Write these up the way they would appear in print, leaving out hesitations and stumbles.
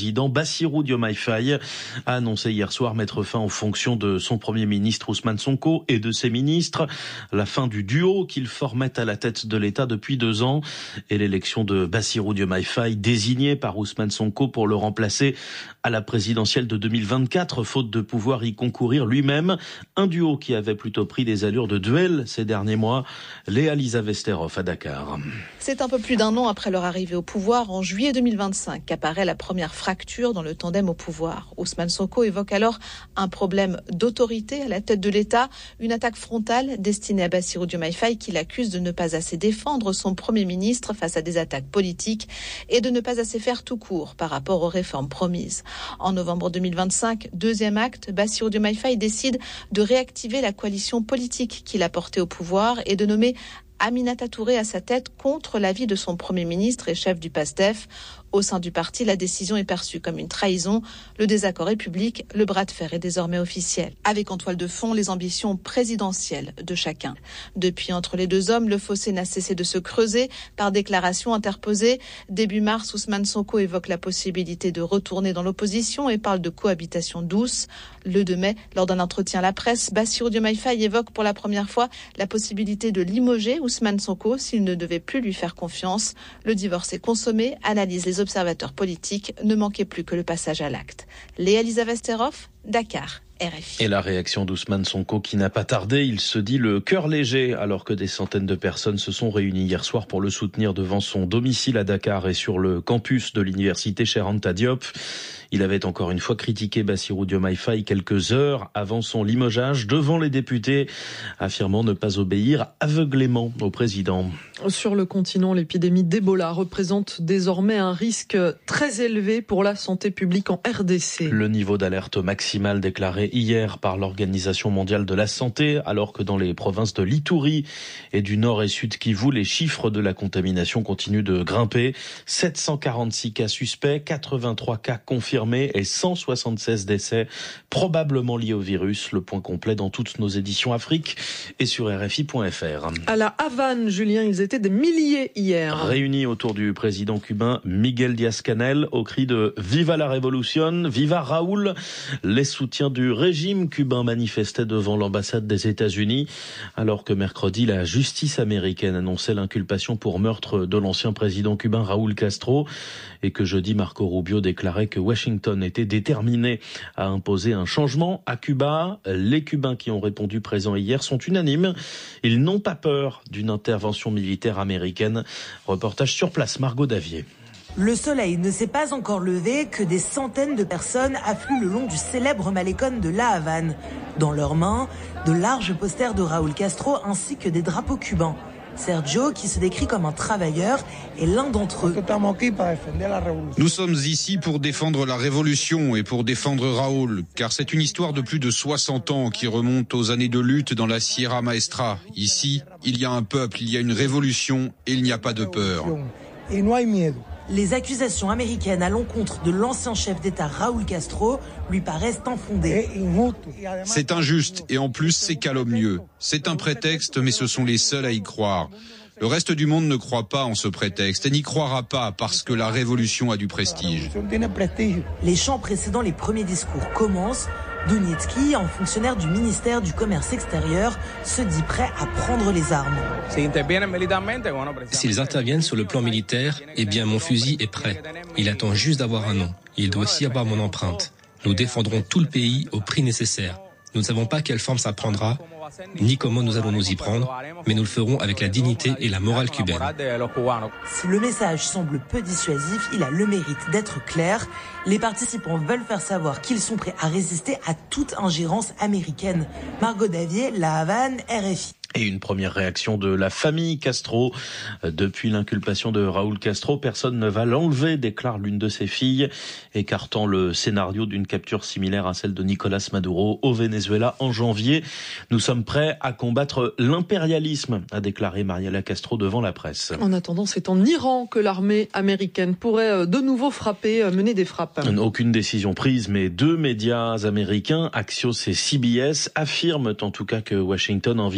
président Bassirou Diomaye Faye a annoncé hier soir mettre fin aux fonctions de son Premier ministre Ousmane Sonko et de ses ministres. La fin du duo qu'il formait à la tête de l'État depuis 2 ans et l'élection de Bassirou Diomaye Faye désigné par Ousmane Sonko pour le remplacer à la présidentielle de 2024, faute de pouvoir y concourir lui-même. Un duo qui avait plutôt pris des allures de duel ces derniers mois. Léa-Lisa Vesterhoff à Dakar. C'est un peu plus d'1 an après leur arrivée au pouvoir, en juillet 2025, qu'apparaît la première fracture dans le tandem au pouvoir. Ousmane Sonko évoque alors un problème d'autorité à la tête de l'État, une attaque frontale destinée à Bassirou Diomaye Faye qui l'accuse de ne pas assez défendre son Premier ministre face à des attaques politiques et de ne pas assez faire tout court par rapport aux réformes promises. En novembre 2025, deuxième acte, Bassirou Diomaye Faye décide de réactiver la coalition politique qu'il a portée au pouvoir et de nommer Aminata Touré à sa tête contre l'avis de son Premier ministre et chef du PASTEF. Au sein du parti, la décision est perçue comme une trahison. Le désaccord est public, le bras de fer est désormais officiel. Avec en toile de fond les ambitions présidentielles de chacun. Depuis, entre les deux hommes, le fossé n'a cessé de se creuser par déclarations interposées. Début mars, Ousmane Sonko évoque la possibilité de retourner dans l'opposition et parle de cohabitation douce. Le 2 mai, lors d'un entretien à la presse, Bassirou Diomaye Faye évoque pour la première fois la possibilité de limoger Ousmane Sonko s'il ne devait plus lui faire confiance. Le divorce est consommé, analyse les observateurs politiques, ne manquait plus que le passage à l'acte. Léa-Lisa Vesterhoff, Dakar. RFI. Et la réaction d'Ousmane Sonko qui n'a pas tardé, il se dit le cœur léger alors que des centaines de personnes se sont réunies hier soir pour le soutenir devant son domicile à Dakar et sur le campus de l'université Cheikh Anta Diop. Il avait encore une fois critiqué Bassirou Diomaye Faye quelques heures avant son limogeage devant les députés, affirmant ne pas obéir aveuglément au président. Sur le continent, l'épidémie d'Ebola représente désormais un risque très élevé pour la santé publique en RDC. Le niveau d'alerte maximal déclaré hier par l'Organisation mondiale de la santé, alors que dans les provinces de l'Ituri et du Nord et Sud Kivu, les chiffres de la contamination continuent de grimper. 746 cas suspects, 83 cas confirmés et 176 décès probablement liés au virus. Le point complet dans toutes nos éditions Afrique et sur RFI.fr. À la Havane, Julien, ils étaient des milliers hier. Réunis autour du président cubain Miguel Díaz-Canel au cri de « Viva la Révolution »,« Viva Raúl ». Les soutiens du régime cubain manifestaient devant l'ambassade des États-Unis alors que mercredi, la justice américaine annonçait l'inculpation pour meurtre de l'ancien président cubain Raúl Castro et que jeudi, Marco Rubio déclarait que Washington était déterminé à imposer un changement à Cuba. Les Cubains qui ont répondu présents hier sont unanimes. Ils n'ont pas peur d'une intervention militaire américaine. Reportage sur place, Margot Davier. Le soleil ne s'est pas encore levé que des centaines de personnes affluent le long du célèbre malécon de La Havane. Dans leurs mains, de larges posters de Raúl Castro ainsi que des drapeaux cubains. Sergio, qui se décrit comme un travailleur, est l'un d'entre eux. Nous sommes ici pour défendre la révolution et pour défendre Raúl, car c'est une histoire de plus de 60 ans qui remonte aux années de lutte dans la Sierra Maestra. Ici, il y a un peuple, il y a une révolution et il n'y a pas de peur. Les accusations américaines à l'encontre de l'ancien chef d'État Raúl Castro lui paraissent infondées. C'est injuste et en plus c'est calomnieux. C'est un prétexte mais ce sont les seuls à y croire. Le reste du monde ne croit pas en ce prétexte et n'y croira pas parce que la révolution a du prestige. Les chants précédant les premiers discours commencent. Donetsky, un fonctionnaire du ministère du Commerce extérieur, se dit prêt à prendre les armes. S'ils interviennent sur le plan militaire, eh bien mon fusil est prêt. Il attend juste d'avoir un nom. Il doit aussi avoir mon empreinte. Nous défendrons tout le pays au prix nécessaire. Nous ne savons pas quelle forme ça prendra, ni comment nous allons nous y prendre, mais nous le ferons avec la dignité et la morale cubaine. Si le message semble peu dissuasif, il a le mérite d'être clair. Les participants veulent faire savoir qu'ils sont prêts à résister à toute ingérence américaine. Margot Davier, La Havane, RFI. Et une première réaction de la famille Castro. Depuis l'inculpation de Raúl Castro, personne ne va l'enlever, déclare l'une de ses filles, écartant le scénario d'une capture similaire à celle de Nicolás Maduro au Venezuela en janvier. Nous sommes prêts à combattre l'impérialisme, a déclaré Mariela Castro devant la presse. En attendant, c'est en Iran que l'armée américaine pourrait de nouveau mener des frappes. Aucune décision prise, mais 2 médias américains, Axios et CBS, affirment en tout cas que Washington envisagerait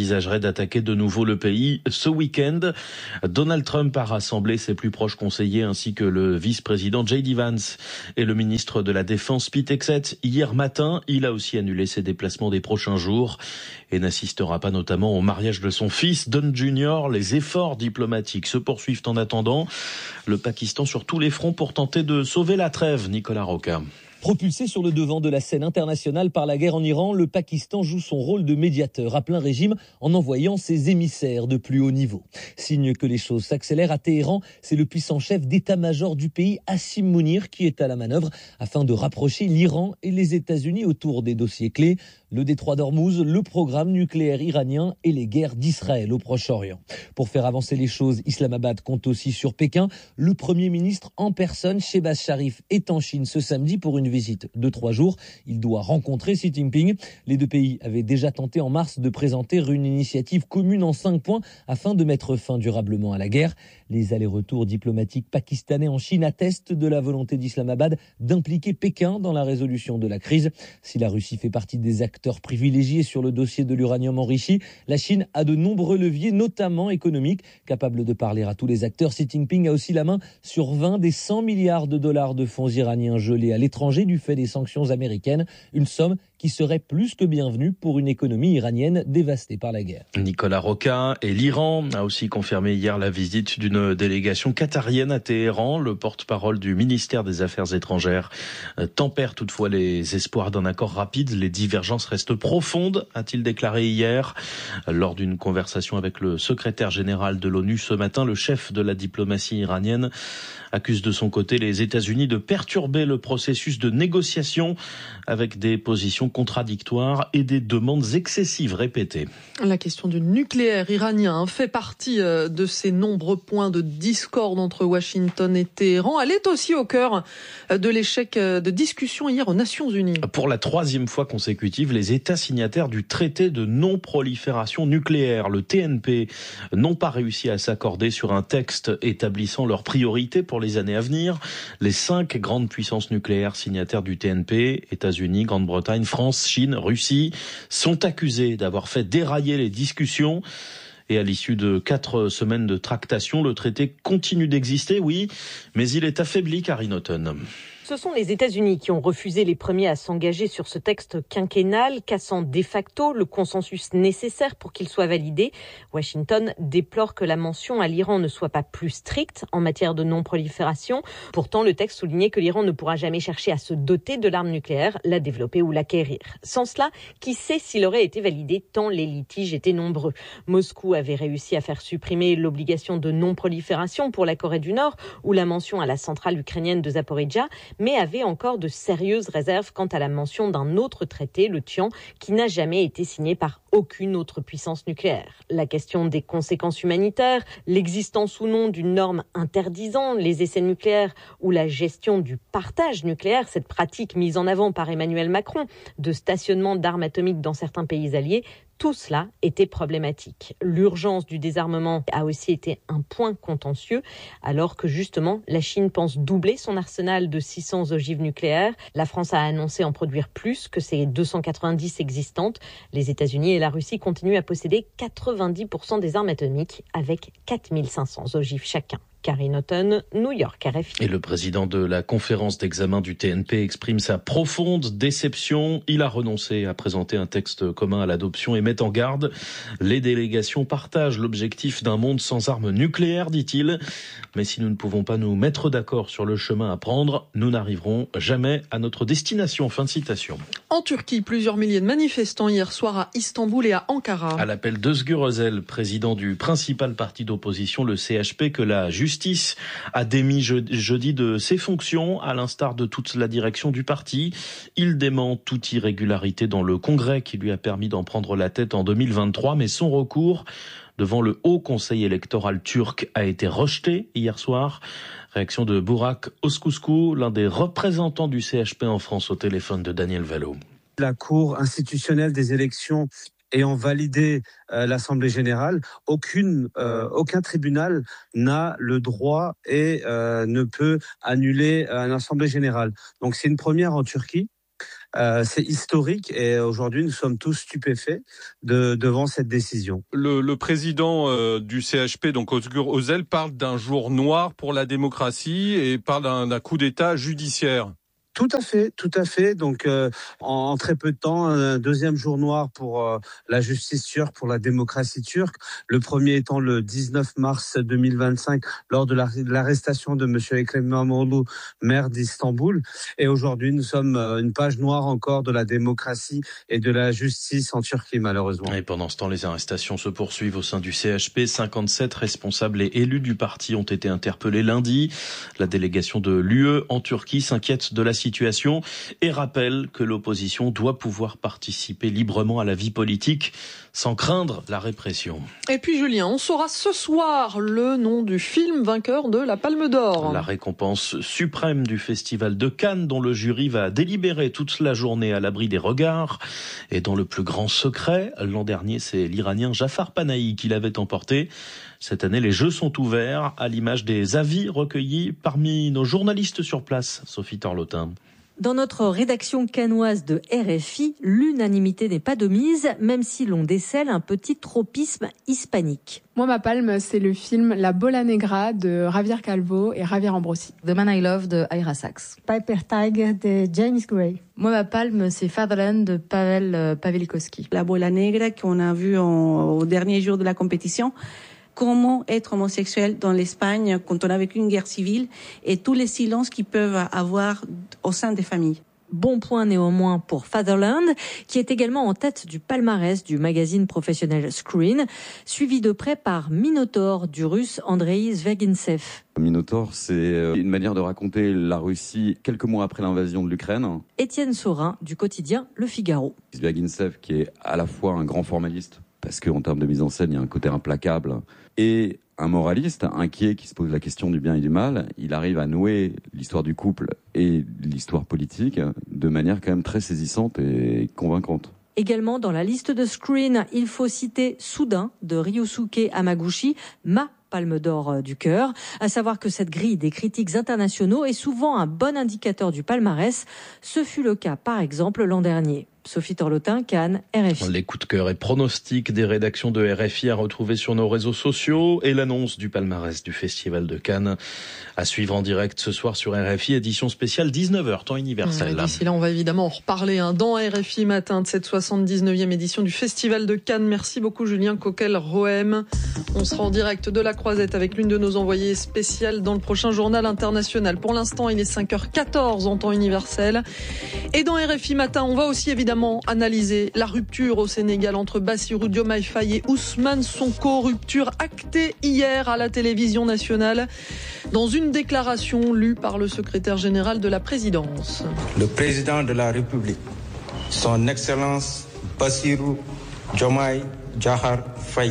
d'attaquer de nouveau le pays ce week-end. Donald Trump a rassemblé ses plus proches conseillers ainsi que le vice-président J.D. Vance et le ministre de la Défense Pete Hegseth. Hier matin, il a aussi annulé ses déplacements des prochains jours et n'assistera pas notamment au mariage de son fils Don Jr. Les efforts diplomatiques se poursuivent en attendant. Le Pakistan sur tous les fronts pour tenter de sauver la trêve. Nicolas Roca. Propulsé sur le devant de la scène internationale par la guerre en Iran, le Pakistan joue son rôle de médiateur à plein régime en envoyant ses émissaires de plus haut niveau. Signe que les choses s'accélèrent à Téhéran, c'est le puissant chef d'état-major du pays, Hassim Mounir, qui est à la manœuvre afin de rapprocher l'Iran et les États-Unis autour des dossiers clés, le détroit d'Ormuz, le programme nucléaire iranien et les guerres d'Israël au Proche-Orient. Pour faire avancer les choses, Islamabad compte aussi sur Pékin. Le Premier ministre en personne, Shehbaz Sharif, est en Chine ce samedi pour une visite de 3 jours. Il doit rencontrer Xi Jinping. Les deux pays avaient déjà tenté en mars de présenter une initiative commune en 5 points afin de mettre fin durablement à la guerre. Les allers-retours diplomatiques pakistanais en Chine attestent de la volonté d'Islamabad d'impliquer Pékin dans la résolution de la crise. Si la Russie fait partie des acteurs privilégiés sur le dossier de l'uranium enrichi, la Chine a de nombreux leviers, notamment économiques, capables de parler à tous les acteurs. Xi Jinping a aussi la main sur 20 des 100 milliards de dollars de fonds iraniens gelés à l'étranger du fait des sanctions américaines, une somme qui serait plus que bienvenue pour une économie iranienne dévastée par la guerre. Nicolas Roca. Et l'Iran a aussi confirmé hier la visite d'une délégation qatarienne à Téhéran. Le porte-parole du ministère des Affaires étrangères tempère toutefois les espoirs d'un accord rapide. Les divergences restent profondes, a-t-il déclaré hier. Lors d'une conversation avec le secrétaire général de l'ONU ce matin, le chef de la diplomatie iranienne accuse de son côté les États-Unis de perturber le processus de négociation avec des positions contradictoires et des demandes excessives répétées. La question du nucléaire iranien fait partie de ces nombreux points de discorde entre Washington et Téhéran. Elle est aussi au cœur de l'échec de discussion hier aux Nations Unies. Pour la 3e fois consécutive, les États signataires du traité de non-prolifération nucléaire, le TNP, n'ont pas réussi à s'accorder sur un texte établissant leurs priorités pour les années à venir. Les 5 grandes puissances nucléaires signataires du TNP, États-Unis, Grande-Bretagne, France, Chine, Russie, sont accusées d'avoir fait dérailler les discussions. Et à l'issue de 4 semaines de tractation, le traité continue d'exister, oui, mais il est affaibli, Karine Houghton. Ce sont les États-Unis qui ont refusé les premiers à s'engager sur ce texte quinquennal, cassant de facto le consensus nécessaire pour qu'il soit validé. Washington déplore que la mention à l'Iran ne soit pas plus stricte en matière de non-prolifération. Pourtant, le texte soulignait que l'Iran ne pourra jamais chercher à se doter de l'arme nucléaire, la développer ou l'acquérir. Sans cela, qui sait s'il aurait été validé tant les litiges étaient nombreux. Moscou avait réussi à faire supprimer l'obligation de non-prolifération pour la Corée du Nord ou la mention à la centrale ukrainienne de Zaporijia, mais avait encore de sérieuses réserves quant à la mention d'un autre traité, le TIAN, qui n'a jamais été signé par aucune autre puissance nucléaire. La question des conséquences humanitaires, l'existence ou non d'une norme interdisant les essais nucléaires ou la gestion du partage nucléaire, cette pratique mise en avant par Emmanuel Macron de stationnement d'armes atomiques dans certains pays alliés, tout cela était problématique. L'urgence du désarmement a aussi été un point contentieux, alors que justement, la Chine pense doubler son arsenal de 600 ogives nucléaires. La France a annoncé en produire plus que ses 290 existantes. Les États-Unis et la Russie continuent à posséder 90% des armes atomiques, avec 4500 ogives chacun. Karine Houghton, New York, RFI. Et le président de la conférence d'examen du TNP exprime sa profonde déception. Il a renoncé à présenter un texte commun à l'adoption et met en garde. Les délégations partagent l'objectif d'un monde sans armes nucléaires, dit-il. Mais si nous ne pouvons pas nous mettre d'accord sur le chemin à prendre, nous n'arriverons jamais à notre destination. Fin de citation. En Turquie, plusieurs milliers de manifestants hier soir à Istanbul et à Ankara. À l'appel d'Özgür Özel, président du principal parti d'opposition, le CHP, que la justice a démis jeudi de ses fonctions, à l'instar de toute la direction du parti. Il dément toute irrégularité dans le congrès qui lui a permis d'en prendre la tête en 2023, mais son recours devant le Haut Conseil électoral turc a été rejeté hier soir. Réaction de Burak Özkusku, l'un des représentants du CHP en France, au téléphone de Daniel Valo. La Cour institutionnelle des élections ayant validé l'Assemblée générale, aucun tribunal n'a le droit et ne peut annuler une Assemblée générale. Donc c'est une première en Turquie. c'est historique et aujourd'hui nous sommes tous stupéfaits devant cette décision. Le président du CHP, donc Özgür Özel, parle d'un jour noir pour la démocratie et parle d'un coup d'État judiciaire. Tout à fait. Donc, en très peu de temps, un deuxième jour noir pour la justice turque, pour la démocratie turque. Le premier étant le 19 mars 2025, lors de l'arrestation de M. Ekrem İmamoğlu, maire d'Istanbul. Et aujourd'hui, nous sommes une page noire encore de la démocratie et de la justice en Turquie, malheureusement. Et pendant ce temps, les arrestations se poursuivent au sein du CHP. 57 responsables et élus du parti ont été interpellés lundi. La délégation de l'UE en Turquie s'inquiète de la situation et rappelle que l'opposition doit pouvoir participer librement à la vie politique sans craindre la répression. Et puis Julien, on saura ce soir le nom du film vainqueur de la Palme d'Or. La récompense suprême du Festival de Cannes, dont le jury va délibérer toute la journée à l'abri des regards et dans le plus grand secret. L'an dernier, c'est l'Iranien Jafar Panahi qui l'avait emporté. Cette année, les jeux sont ouverts à l'image des avis recueillis parmi nos journalistes sur place. Sophie Torlotin. Dans notre rédaction cannoise de RFI, l'unanimité n'est pas de mise, même si l'on décèle un petit tropisme hispanique. Moi, ma palme, c'est le film La Bola Negra de Javier Calvo et Javier Ambrosi. The Man I Love de Ira Sachs. Piper Tiger de James Gray. Moi, ma palme, c'est Fatherland de Pavel Pawlikowski. La Bola Negra qu'on a vu au dernier jour de la compétition. Comment être homosexuel dans l'Espagne quand on a vécu une guerre civile et tous les silences qu'ils peuvent avoir au sein des familles. Bon point néanmoins pour Fatherland, qui est également en tête du palmarès du magazine professionnel Screen, suivi de près par Minotaur du russe Andrei Zvergintsev. Minotaur, c'est une manière de raconter la Russie quelques mois après l'invasion de l'Ukraine. Étienne Saurin du quotidien Le Figaro. Zvergintsev, qui est à la fois un grand formaliste, parce qu'en termes de mise en scène, il y a un côté implacable, et un moraliste inquiet qui se pose la question du bien et du mal. Il arrive à nouer l'histoire du couple et l'histoire politique de manière quand même très saisissante et convaincante. Également dans la liste de Screen, il faut citer Soudain de Ryosuke Hamaguchi, ma Palme d'Or du cœur. À savoir que cette grille des critiques internationaux est souvent un bon indicateur du palmarès. Ce fut le cas par exemple l'an dernier. Sophie Torlotin, Cannes, RFI. Les coups de cœur et pronostics des rédactions de RFI à retrouver sur nos réseaux sociaux et l'annonce du palmarès du Festival de Cannes à suivre en direct ce soir sur RFI, édition spéciale 19h, temps universel. D'ici là, on va évidemment en reparler dans RFI Matin de cette 79e édition du Festival de Cannes. Merci beaucoup Julien Coquel-Rohem. On sera en direct de la Croisette avec l'une de nos envoyées spéciales dans le prochain journal international. Pour l'instant, il est 5h14 en temps universel. Et dans RFI Matin, on va aussi évidemment analyser la rupture au Sénégal entre Bassirou Diomaye Faye et Ousmane Sonko. Rupture actée hier à la télévision nationale dans une déclaration lue par le secrétaire général de la présidence. Le président de la République, son Excellence Bassirou Diomaye Diakhar Faye,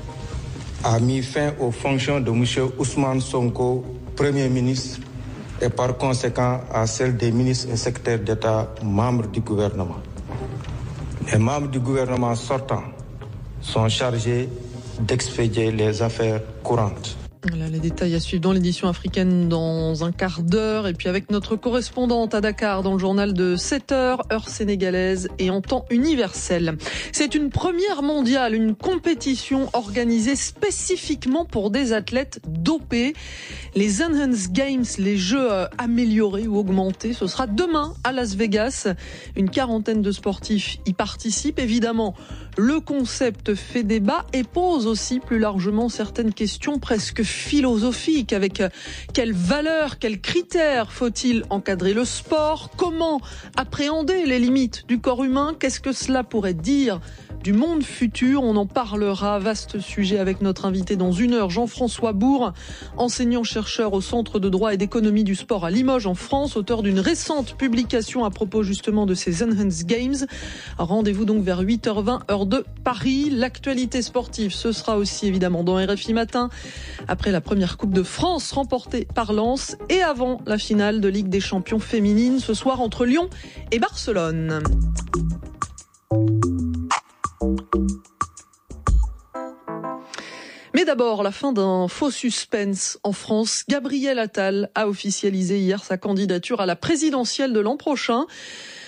a mis fin aux fonctions de M. Ousmane Sonko, Premier ministre, et par conséquent à celles des ministres et secrétaires d'État membres du gouvernement. Les membres du gouvernement sortant sont chargés d'expédier les affaires courantes. Voilà les détails à suivre dans l'édition africaine dans un quart d'heure. Et puis avec notre correspondante à Dakar dans le journal de 7h, heure sénégalaise et en temps universel. C'est une première mondiale, une compétition organisée spécifiquement pour des athlètes dopés. Les Enhanced Games, les jeux améliorés ou augmentés, ce sera demain à Las Vegas. Une quarantaine de sportifs y participent. Évidemment, le concept fait débat et pose aussi plus largement certaines questions presque philosophiques. Avec quelles valeurs, quels critères faut-il encadrer le sport? Comment appréhender les limites du corps humain? Qu'est-ce que cela pourrait dire du monde futur? On en parlera, vaste sujet avec notre invité dans une heure, Jean-François Bourg, enseignant-chercheur au Centre de droit et d'économie du sport à Limoges en France, auteur d'une récente publication à propos justement de ces Enhanced Games. Rendez-vous donc vers 8h20, heure de Paris. L'actualité sportive, ce sera aussi évidemment dans RFI Matin, après la première Coupe de France remportée par Lens et avant la finale de Ligue des Champions féminine ce soir entre Lyon et Barcelone. Mais d'abord, la fin d'un faux suspense en France. Gabriel Attal a officialisé hier sa candidature à la présidentielle de l'an prochain.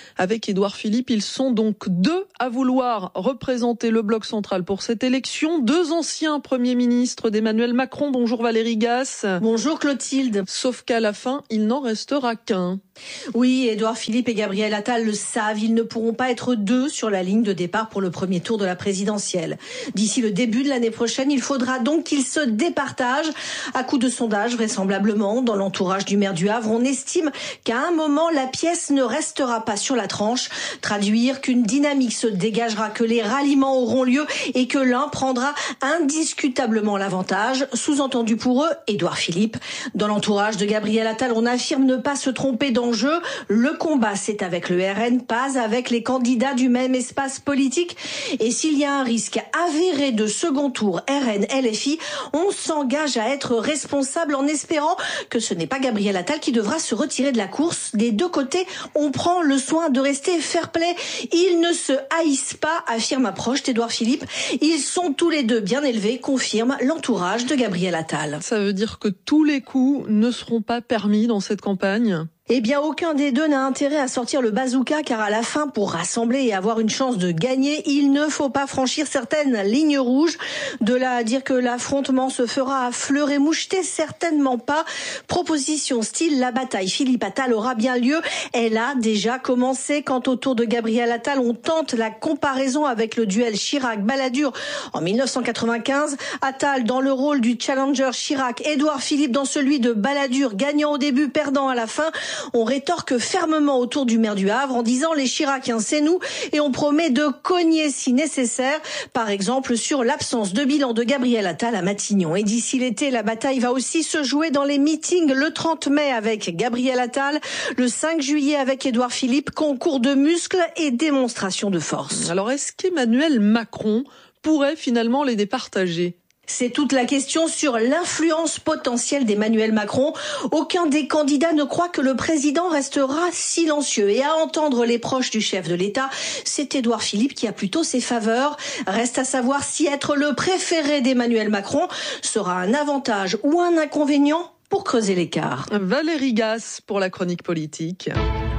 avec Édouard Philippe. Ils sont donc 2 à vouloir représenter le bloc central pour cette élection. 2 anciens premiers ministres d'Emmanuel Macron. Bonjour Valérie Gasse. Bonjour Clotilde. Sauf qu'à la fin, il n'en restera qu'un. Oui, Édouard Philippe et Gabriel Attal le savent. Ils ne pourront pas être 2 sur la ligne de départ pour le premier tour de la présidentielle. D'ici le début de l'année prochaine, il faudra donc qu'ils se départagent. À coup de sondage, vraisemblablement, dans l'entourage du maire du Havre, on estime qu'à un moment, la pièce ne restera pas sur la tranche. Traduire qu'une dynamique se dégagera, que les ralliements auront lieu et que l'un prendra indiscutablement l'avantage. Sous-entendu pour eux, Édouard Philippe. Dans l'entourage de Gabriel Attal, on affirme ne pas se tromper d'enjeu. Le combat, c'est avec le RN, pas avec les candidats du même espace politique. Et s'il y a un risque avéré de second tour RN-LFI, on s'engage à être responsable en espérant que ce n'est pas Gabriel Attal qui devra se retirer de la course. Des 2 côtés, on prend le soin de rester fair-play. Ils ne se haïssent pas, affirme un proche d'Édouard Philippe. Ils sont tous les 2 bien élevés, confirme l'entourage de Gabriel Attal. Ça veut dire que tous les coups ne seront pas permis dans cette campagne ? Eh bien, aucun des 2 n'a intérêt à sortir le bazooka, car à la fin, pour rassembler et avoir une chance de gagner, il ne faut pas franchir certaines lignes rouges. De là à dire que l'affrontement se fera à fleur et moucheté, certainement pas. Proposition style, la bataille Philippe Attal aura bien lieu. Elle a déjà commencé quand autour de Gabriel Attal, on tente la comparaison avec le duel Chirac-Balladur en 1995. Attal dans le rôle du challenger Chirac, Édouard Philippe dans celui de Balladur, gagnant au début, perdant à la fin. On rétorque fermement autour du maire du Havre en disant les Chiraciens c'est nous, et on promet de cogner si nécessaire, par exemple sur l'absence de bilan de Gabriel Attal à Matignon. Et d'ici l'été, la bataille va aussi se jouer dans les meetings le 30 mai avec Gabriel Attal, le 5 juillet avec Édouard Philippe, concours de muscles et démonstration de force. Alors est-ce qu'Emmanuel Macron pourrait finalement les départager ? C'est toute la question sur l'influence potentielle d'Emmanuel Macron. Aucun des candidats ne croit que le président restera silencieux. Et à entendre les proches du chef de l'État, c'est Édouard Philippe qui a plutôt ses faveurs. Reste à savoir si être le préféré d'Emmanuel Macron sera un avantage ou un inconvénient pour creuser l'écart. Valérie Gasse pour la chronique politique.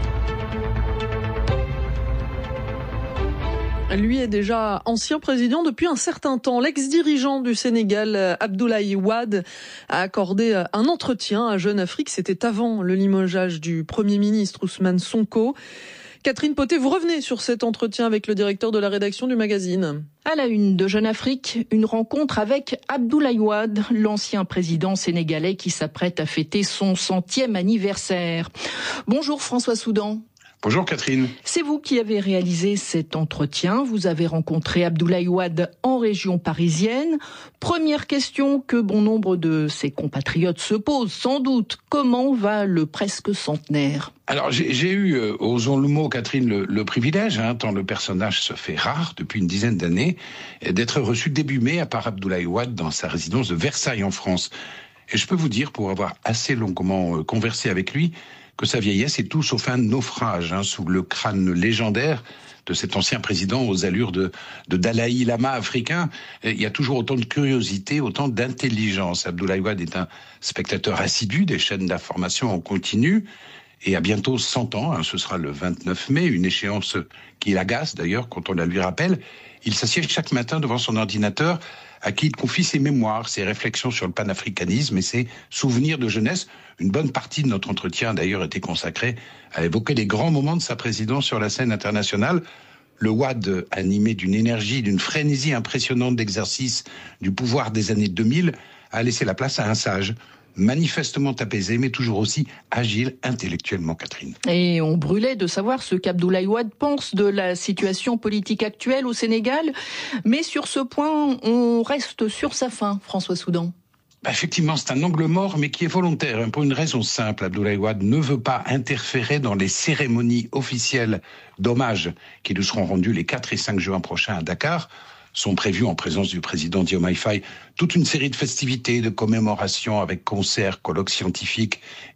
Lui est déjà ancien président depuis un certain temps. L'ex-dirigeant du Sénégal, Abdoulaye Wade, a accordé un entretien à Jeune Afrique. C'était avant le limogeage du Premier ministre Ousmane Sonko. Catherine Potet, vous revenez sur cet entretien avec le directeur de la rédaction du magazine. À la une de Jeune Afrique, une rencontre avec Abdoulaye Wade, l'ancien président sénégalais qui s'apprête à fêter son 100e anniversaire. Bonjour François Soudan. Bonjour Catherine. C'est vous qui avez réalisé cet entretien. Vous avez rencontré Abdoulaye Wade en région parisienne. Première question que bon nombre de ses compatriotes se posent sans doute. Comment va le presque centenaire ? Alors j'ai eu, osons le mot Catherine, le privilège, tant le personnage se fait rare depuis une dizaine d'années, d'être reçu début mai par Abdoulaye Wade dans sa résidence de Versailles en France. Et je peux vous dire, pour avoir assez longuement conversé avec lui, que sa vieillesse est tout sauf un naufrage sous le crâne légendaire de cet ancien président aux allures de Dalai Lama africain. Il y a toujours autant de curiosité, autant d'intelligence. Abdoulaye Wade est un spectateur assidu des chaînes d'information en continu et a bientôt 100 ans, ce sera le 29 mai, une échéance qui l'agace d'ailleurs quand on la lui rappelle. Il s'assied chaque matin devant son ordinateur à qui il confie ses mémoires, ses réflexions sur le panafricanisme et ses souvenirs de jeunesse. Une bonne partie de notre entretien, d'ailleurs, était consacrée à évoquer les grands moments de sa présidence sur la scène internationale. Le Wade, animé d'une énergie, d'une frénésie impressionnante d'exercice du pouvoir des années 2000, a laissé la place à un sage, manifestement apaisé, mais toujours aussi agile intellectuellement, Catherine. Et on brûlait de savoir ce qu'Abdoulaye Wade pense de la situation politique actuelle au Sénégal. Mais sur ce point, on reste sur sa faim, François Soudan. Effectivement, c'est un angle mort, mais qui est volontaire, pour une raison simple. Abdoulaye Wade ne veut pas interférer dans les cérémonies officielles d'hommage qui lui seront rendues les 4 et 5 juin prochains à Dakar. Sont prévues en présence du président Diomaye Faye toute une série de festivités, de commémorations avec concerts, colloques scientifiques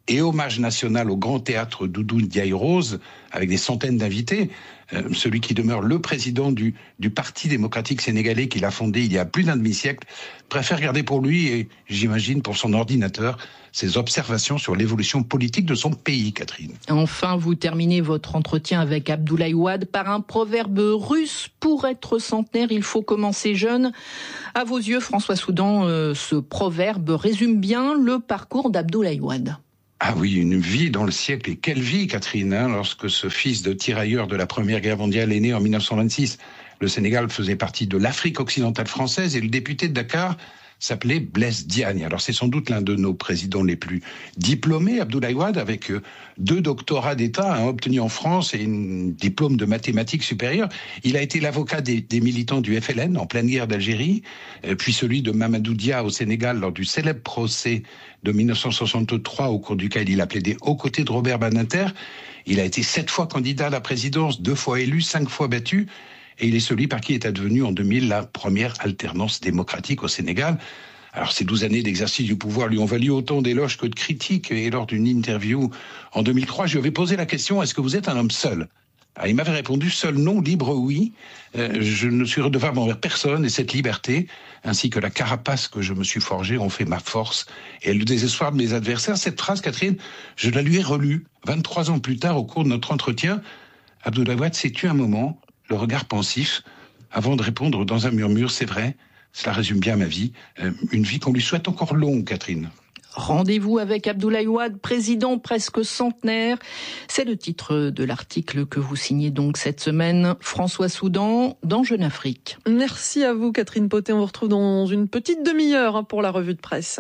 et hommage national au grand théâtre Doudou Ndiaye Rose, avec des centaines d'invités, celui qui demeure le président du Parti démocratique sénégalais qu'il a fondé il y a plus d'un demi-siècle, préfère garder pour lui, et j'imagine pour son ordinateur, ses observations sur l'évolution politique de son pays, Catherine. Enfin, vous terminez votre entretien avec Abdoulaye Wade par un proverbe russe. Pour être centenaire, il faut commencer jeune. À vos yeux, François Soudan, ce proverbe résume bien le parcours d'Abdoulaye Wade. Ah oui, une vie dans le siècle. Et quelle vie, Catherine, lorsque ce fils de tirailleur de la Première Guerre mondiale est né en 1926. Le Sénégal faisait partie de l'Afrique occidentale française et le député de Dakar s'appelait Blaise Diagne. Alors c'est sans doute l'un de nos présidents les plus diplômés, Abdoulaye Wade, avec 2 doctorats d'État obtenus en France et un diplôme de mathématiques supérieures. Il a été l'avocat des militants du FLN en pleine guerre d'Algérie, puis celui de Mamadou Dia au Sénégal lors du célèbre procès de 1963 au cours duquel il a plaidé aux côtés de Robert Badinter. Il a été 7 fois candidat à la présidence, 2 fois élu, 5 fois battu. Et il est celui par qui est advenue en 2000 la première alternance démocratique au Sénégal. Alors ces 12 années d'exercice du pouvoir lui ont valu autant d'éloges que de critiques. Et lors d'une interview en 2003, je lui avais posé la question, est-ce que vous êtes un homme seul ? Alors, il m'avait répondu, seul non, libre oui. Je ne suis redevable envers personne et cette liberté, ainsi que la carapace que je me suis forgée, ont fait ma force et le désespoir de mes adversaires. Cette phrase, Catherine, je la lui ai relue 23 ans plus tard au cours de notre entretien. Abdoulaye Wade s'est tué un moment, le regard pensif, avant de répondre dans un murmure, c'est vrai, cela résume bien ma vie, une vie qu'on lui souhaite encore longue, Catherine. Rendez-vous avec Abdoulaye Wade, président presque centenaire. C'est le titre de l'article que vous signez donc cette semaine. François Soudan, dans Jeune Afrique. Merci à vous, Catherine Potet. On vous retrouve dans une petite demi-heure pour la revue de presse.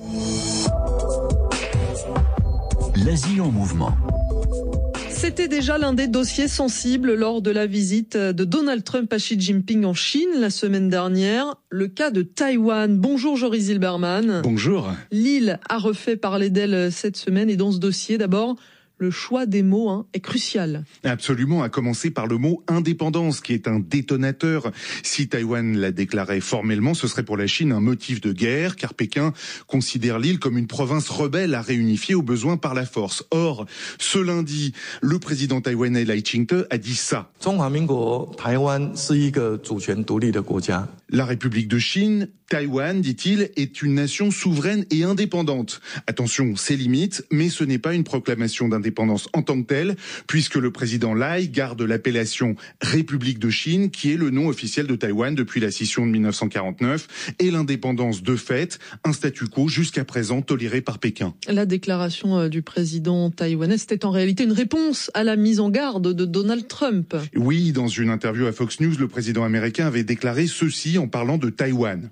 L'Asie en mouvement. C'était déjà l'un des dossiers sensibles lors de la visite de Donald Trump à Xi Jinping en Chine la semaine dernière. Le cas de Taïwan. Bonjour Joris Zilberman. Bonjour. L'île a refait parler d'elle cette semaine et dans ce dossier d'abord, le choix des mots est crucial. Absolument, à commencer par le mot indépendance, qui est un détonateur. Si Taïwan la déclarait formellement, ce serait pour la Chine un motif de guerre, car Pékin considère l'île comme une province rebelle à réunifier au besoin par la force. Or, ce lundi, le président taïwanais Lai Ching-te a dit ça. La République de Chine, Taïwan, dit-il, est une nation souveraine et indépendante. Attention, c'est limite, mais ce n'est pas une proclamation d'indépendance en tant que telle, puisque le président Lai garde l'appellation République de Chine, qui est le nom officiel de Taïwan depuis la scission de 1949, et l'indépendance de fait, un statu quo jusqu'à présent toléré par Pékin. La déclaration du président taïwanais, c'était en réalité une réponse à la mise en garde de Donald Trump. Oui, dans une interview à Fox News, le président américain avait déclaré ceci en parlant de Taïwan.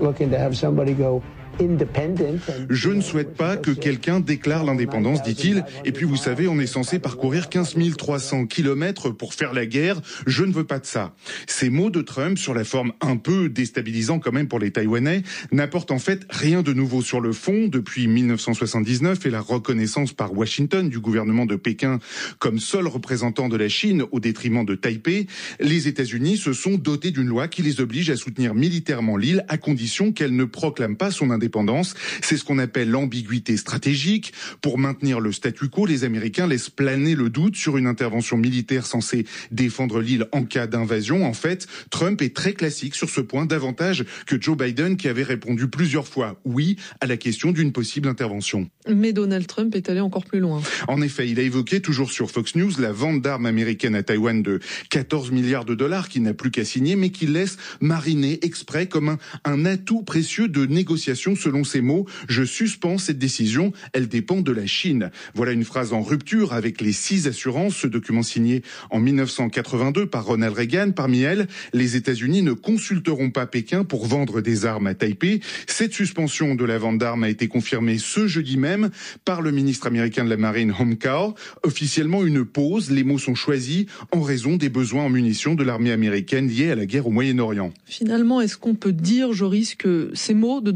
Je ne souhaite pas que quelqu'un déclare l'indépendance, dit-il. Et puis, vous savez, on est censé parcourir 15 300 kilomètres pour faire la guerre. Je ne veux pas de ça. Ces mots de Trump, sur la forme un peu déstabilisant quand même pour les Taïwanais, n'apportent en fait rien de nouveau sur le fond. Depuis 1979 et la reconnaissance par Washington du gouvernement de Pékin comme seul représentant de la Chine au détriment de Taipei, les États-Unis se sont dotés d'une loi qui les oblige à soutenir militairement l'île à condition qu'elle ne proclame pas son indépendance. C'est ce qu'on appelle l'ambiguïté stratégique. Pour maintenir le statu quo, les Américains laissent planer le doute sur une intervention militaire censée défendre l'île en cas d'invasion. En fait, Trump est très classique sur ce point, davantage que Joe Biden qui avait répondu plusieurs fois oui à la question d'une possible intervention. Mais Donald Trump est allé encore plus loin. En effet, il a évoqué, toujours sur Fox News, la vente d'armes américaines à Taïwan de 14 milliards de dollars qu'il n'a plus qu'à signer, mais qu'il laisse mariner exprès comme un atout précieux de négociation. Selon ses mots, je suspends cette décision, elle dépend de la Chine. Voilà une phrase en rupture avec les 6 assurances, ce document signé en 1982 par Ronald Reagan. Parmi elles, les États-Unis ne consulteront pas Pékin pour vendre des armes à Taipei. Cette suspension de la vente d'armes a été confirmée ce jeudi même par le ministre américain de la Marine Homekar. Officiellement une pause, les mots sont choisis en raison des besoins en munitions de l'armée américaine liés à la guerre au Moyen-Orient. Finalement, est-ce qu'on peut dire, Joris, que ces mots de Donald Trump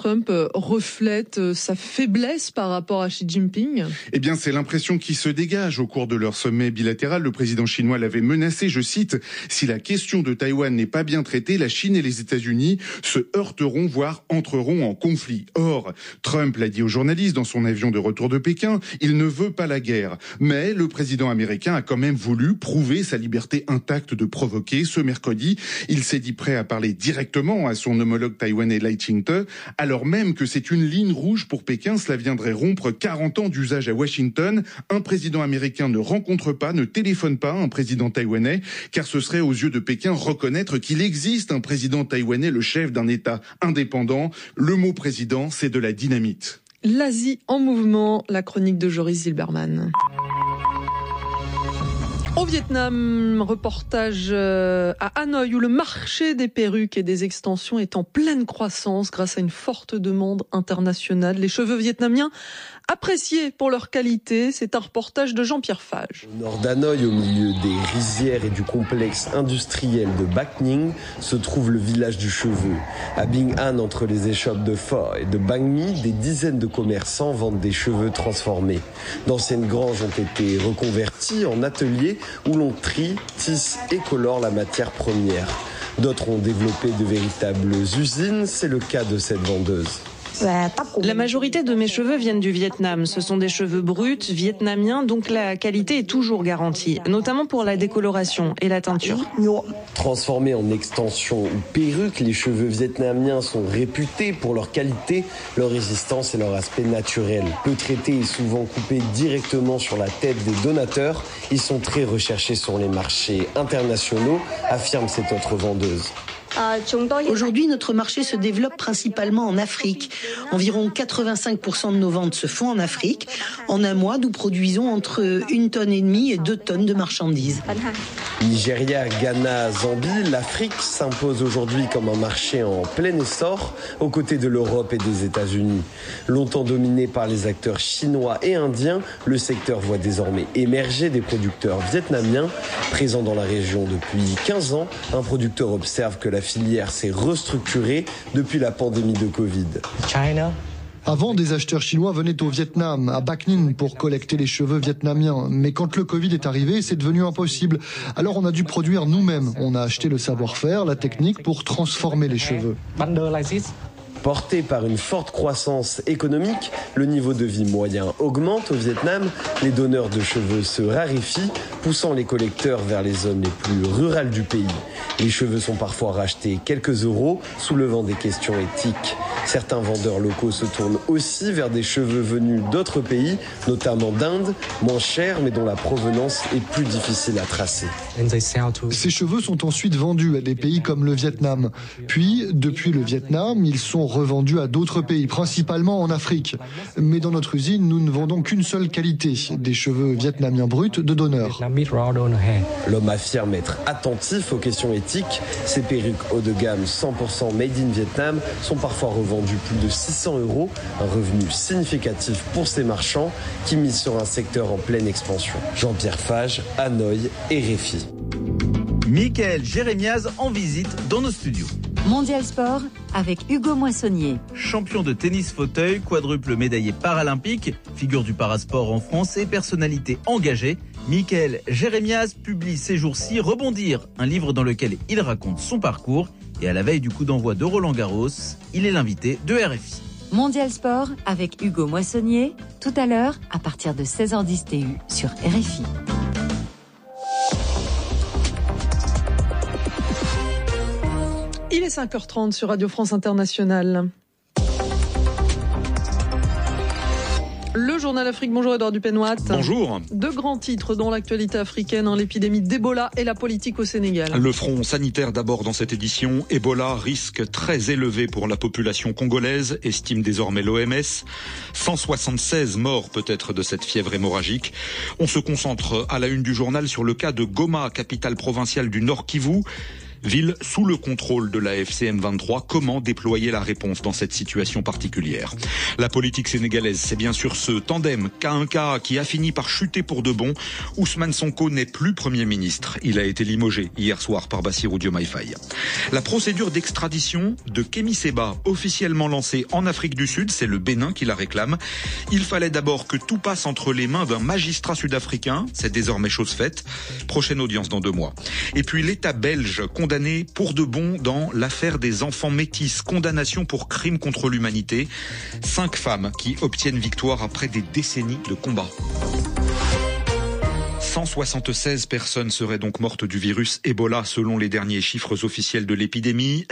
Trump reflète sa faiblesse par rapport à Xi Jinping? Eh bien, c'est l'impression qui se dégage. Au cours de leur sommet bilatéral, le président chinois l'avait menacé, je cite, « Si la question de Taïwan n'est pas bien traitée, la Chine et les États-Unis se heurteront, voire entreront en conflit. » Or, Trump l'a dit aux journalistes dans son avion de retour de Pékin, il ne veut pas la guerre. Mais le président américain a quand même voulu prouver sa liberté intacte de provoquer. Ce mercredi, il s'est dit prêt à parler directement à son homologue taïwanais Lai Ching-te, alors même que c'est une ligne rouge pour Pékin. Cela viendrait rompre 40 ans d'usage à Washington. Un président américain ne rencontre pas, ne téléphone pas un président taïwanais, car ce serait aux yeux de Pékin reconnaître qu'il existe un président taïwanais, le chef d'un État indépendant. Le mot président, c'est de la dynamite. L'Asie en mouvement, la chronique de Joris Zilberman. Au Vietnam, reportage à Hanoï où le marché des perruques et des extensions est en pleine croissance grâce à une forte demande internationale. Les cheveux vietnamiens appréciés pour leur qualité, c'est un reportage de Jean-Pierre Fage. Au nord d'Hanoï, au milieu des rizières et du complexe industriel de Bac Ninh, se trouve le village du cheveu. À Binh An, entre les échoppes de Pho et de Bang Mi, des dizaines de commerçants vendent des cheveux transformés. D'anciennes granges ont été reconverties en ateliers où l'on trie, tisse et colore la matière première. D'autres ont développé de véritables usines, c'est le cas de cette vendeuse. La majorité de mes cheveux viennent du Vietnam. Ce sont des cheveux bruts, vietnamiens, donc la qualité est toujours garantie, notamment pour la décoloration et la teinture. Transformés en extensions ou perruques, les cheveux vietnamiens sont réputés pour leur qualité, leur résistance et leur aspect naturel. Peu traités et souvent coupés directement sur la tête des donateurs, ils sont très recherchés sur les marchés internationaux, affirme cette autre vendeuse. Aujourd'hui, notre marché se développe principalement en Afrique. Environ 85% de nos ventes se font en Afrique. En un mois, nous produisons entre 1,5 tonne et 2 tonnes de marchandises. Nigeria, Ghana, Zambie, l'Afrique s'impose aujourd'hui comme un marché en plein essor, aux côtés de l'Europe et des États-Unis. Longtemps dominé par les acteurs chinois et indiens, le secteur voit désormais émerger des producteurs vietnamiens. Présents dans la région depuis 15 ans, un producteur observe que la filière s'est restructurée depuis la pandémie de Covid. Avant, des acheteurs chinois venaient au Vietnam, à Bac Ninh, pour collecter les cheveux vietnamiens. Mais quand le Covid est arrivé, c'est devenu impossible. Alors on a dû produire nous-mêmes. On a acheté le savoir-faire, la technique pour transformer les cheveux. Porté par une forte croissance économique, le niveau de vie moyen augmente au Vietnam. Les donneurs de cheveux se raréfient, poussant les collecteurs vers les zones les plus rurales du pays. Les cheveux sont parfois rachetés quelques euros, soulevant des questions éthiques. Certains vendeurs locaux se tournent aussi vers des cheveux venus d'autres pays, notamment d'Inde, moins chers mais dont la provenance est plus difficile à tracer. Ces cheveux sont ensuite vendus à des pays comme le Vietnam. Puis, depuis le Vietnam, ils sont revendus à d'autres pays, principalement en Afrique. Mais dans notre usine, nous ne vendons qu'une seule qualité, des cheveux vietnamiens bruts de donneurs. L'homme affirme être attentif aux questions éthiques. Ces perruques haut de gamme 100% made in Vietnam sont parfois revendues plus de 600 €, un revenu significatif pour ces marchands qui misent sur un secteur en pleine expansion. Jean-Pierre Fage, Hanoï et RFI. Mickaël Jérémiaz en visite dans nos studios. Mondial Sport avec Hugo Moissonnier. Champion de tennis fauteuil, quadruple médaillé paralympique, figure du parasport en France et personnalité engagée, Mickaël Jérémiaz publie ces jours-ci Rebondir, un livre dans lequel il raconte son parcours. Et à la veille du coup d'envoi de Roland-Garros, il est l'invité de RFI. Mondial Sport avec Hugo Moissonnier, tout à l'heure à partir de 16h10 TU sur RFI. Il est 5h30 sur Radio France Internationale. Le journal Afrique, bonjour Edouard Dupenoit. Bonjour. Deux grands titres dans l'actualité africaine, l'épidémie d'Ebola et la politique au Sénégal. Le front sanitaire d'abord dans cette édition. Ebola, risque très élevé pour la population congolaise, estime désormais l'OMS. 176 morts peut-être de cette fièvre hémorragique. On se concentre à la une du journal sur le cas de Goma, capitale provinciale du Nord Kivu. Ville sous le contrôle de la FCM23, comment déployer la réponse dans cette situation particulière? La politique sénégalaise, c'est bien sûr ce tandem K1K qui a fini par chuter pour de bon. Ousmane Sonko n'est plus Premier ministre. Il a été limogé hier soir par Bassirou Diomaye Faye. La procédure d'extradition de Kémy Séba, officiellement lancée en Afrique du Sud, c'est le Bénin qui la réclame. Il fallait d'abord que tout passe entre les mains d'un magistrat sud-africain. C'est désormais chose faite. Prochaine audience dans 2 mois. Et puis l'État belge condamné pour de bon dans l'affaire des enfants métis. Condamnation pour crime contre l'humanité. 5 femmes qui obtiennent victoire après des décennies de combat. 176 personnes seraient donc mortes du virus Ebola selon les derniers chiffres officiels de l'épidémie.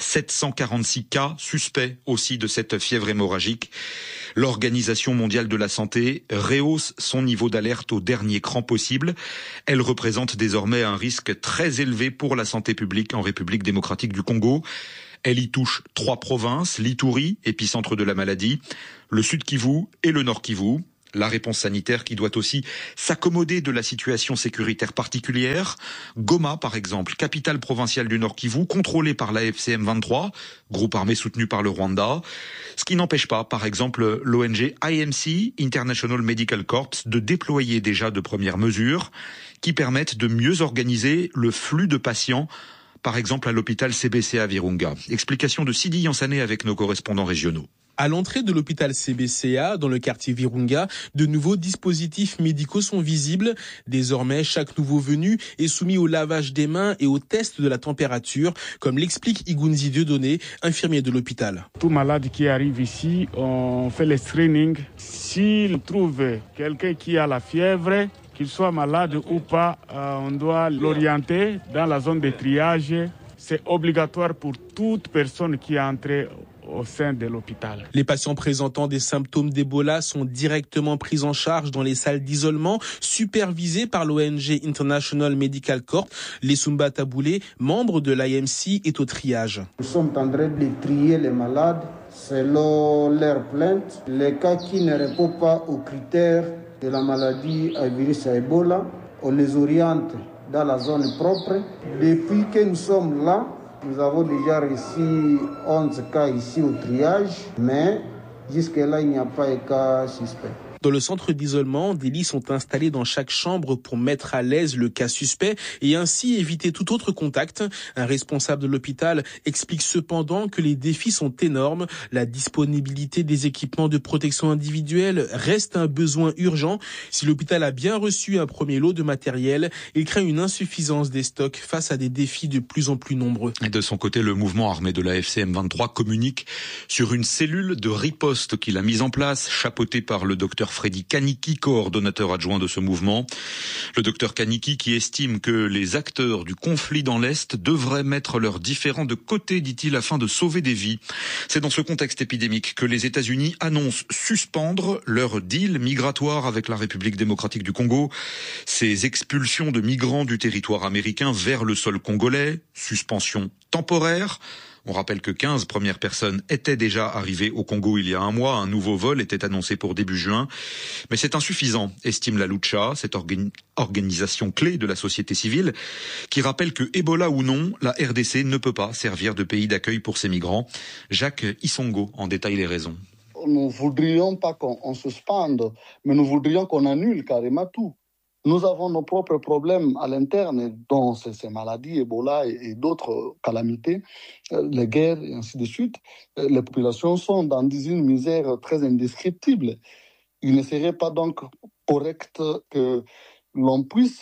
746 cas suspects aussi de cette fièvre hémorragique. L'Organisation mondiale de la santé rehausse son niveau d'alerte au dernier cran possible. Elle représente désormais un risque très élevé pour la santé publique en République démocratique du Congo. Elle y touche 3 provinces, l'Ituri, épicentre de la maladie, le Sud Kivu et le Nord Kivu. La réponse sanitaire qui doit aussi s'accommoder de la situation sécuritaire particulière. Goma, par exemple, capitale provinciale du Nord Kivu, contrôlée par la FCM23, groupe armé soutenu par le Rwanda. Ce qui n'empêche pas, par exemple, l'ONG IMC, International Medical Corps, de déployer déjà de premières mesures qui permettent de mieux organiser le flux de patients, par exemple à l'hôpital CBC à Virunga. Explication de Sidi Yansané avec nos correspondants régionaux. À l'entrée de l'hôpital CBCA, dans le quartier Virunga, de nouveaux dispositifs médicaux sont visibles. Désormais, chaque nouveau venu est soumis au lavage des mains et au test de la température, comme l'explique Igunzi Dieudonné, infirmier de l'hôpital. Tout malade qui arrive ici, on fait le screening. S'il trouve quelqu'un qui a la fièvre, qu'il soit malade ou pas, on doit l'orienter dans la zone de triage. C'est obligatoire pour toute personne qui est entrée au sein de l'hôpital. Les patients présentant des symptômes d'Ebola sont directement pris en charge dans les salles d'isolement, supervisées par l'ONG International Medical Corps. Lesumba Taboulé, membre de l'IMC, est au triage. Nous sommes en train de trier les malades selon leurs plaintes. Les cas qui ne répondent pas aux critères de la maladie à virus à Ebola, on les oriente dans la zone propre. Depuis que nous sommes là, nous avons déjà reçu 11 cas ici au triage, mais jusque-là, il n'y a pas de cas suspects. Dans le centre d'isolement, des lits sont installés dans chaque chambre pour mettre à l'aise le cas suspect et ainsi éviter tout autre contact. Un responsable de l'hôpital explique cependant que les défis sont énormes. La disponibilité des équipements de protection individuelle reste un besoin urgent. Si l'hôpital a bien reçu un premier lot de matériel, il craint une insuffisance des stocks face à des défis de plus en plus nombreux. Et de son côté, le mouvement armé de la FCM23 communique sur une cellule de riposte qu'il a mise en place, chapeautée par le docteur Freddy Kaniki, coordonnateur adjoint de ce mouvement. Le docteur Kaniki qui estime que les acteurs du conflit dans l'Est devraient mettre leurs différends de côté, dit-il, afin de sauver des vies. C'est dans ce contexte épidémique que les États-Unis annoncent suspendre leur deal migratoire avec la République démocratique du Congo. Ces expulsions de migrants du territoire américain vers le sol congolais, suspension temporaire. On rappelle que 15 premières personnes étaient déjà arrivées au Congo il y a un mois. Un nouveau vol était annoncé pour début juin. Mais c'est insuffisant, estime la Lucha, cette organisation clé de la société civile, qui rappelle que, Ebola ou non, la RDC ne peut pas servir de pays d'accueil pour ces migrants. Jacques Isongo en détaille les raisons. Nous ne voudrions pas qu'on suspende, mais nous voudrions qu'on annule carrément tout. Nous avons nos propres problèmes à l'interne, dont ces maladies, Ebola et d'autres calamités, les guerres et ainsi de suite. Les populations sont dans une misère très indescriptible. Il ne serait pas donc correct que l'on puisse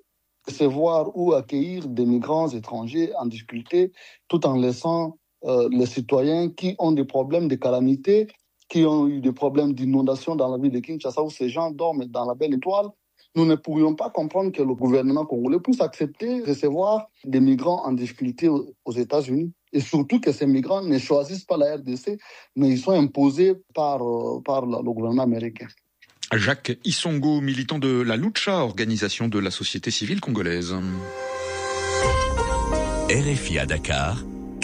recevoir ou accueillir des migrants étrangers en difficulté, tout en laissant les citoyens qui ont des problèmes de calamités, qui ont eu des problèmes d'inondation dans la ville de Kinshasa, où ces gens dorment dans la belle étoile. Nous ne pourrions pas comprendre que le gouvernement congolais puisse accepter de recevoir des migrants en difficulté aux États-Unis. Et surtout que ces migrants ne choisissent pas la RDC, mais ils sont imposés par le gouvernement américain. Jacques Isongo, militant de la Lucha, organisation de la société civile congolaise. RFI à Dakar,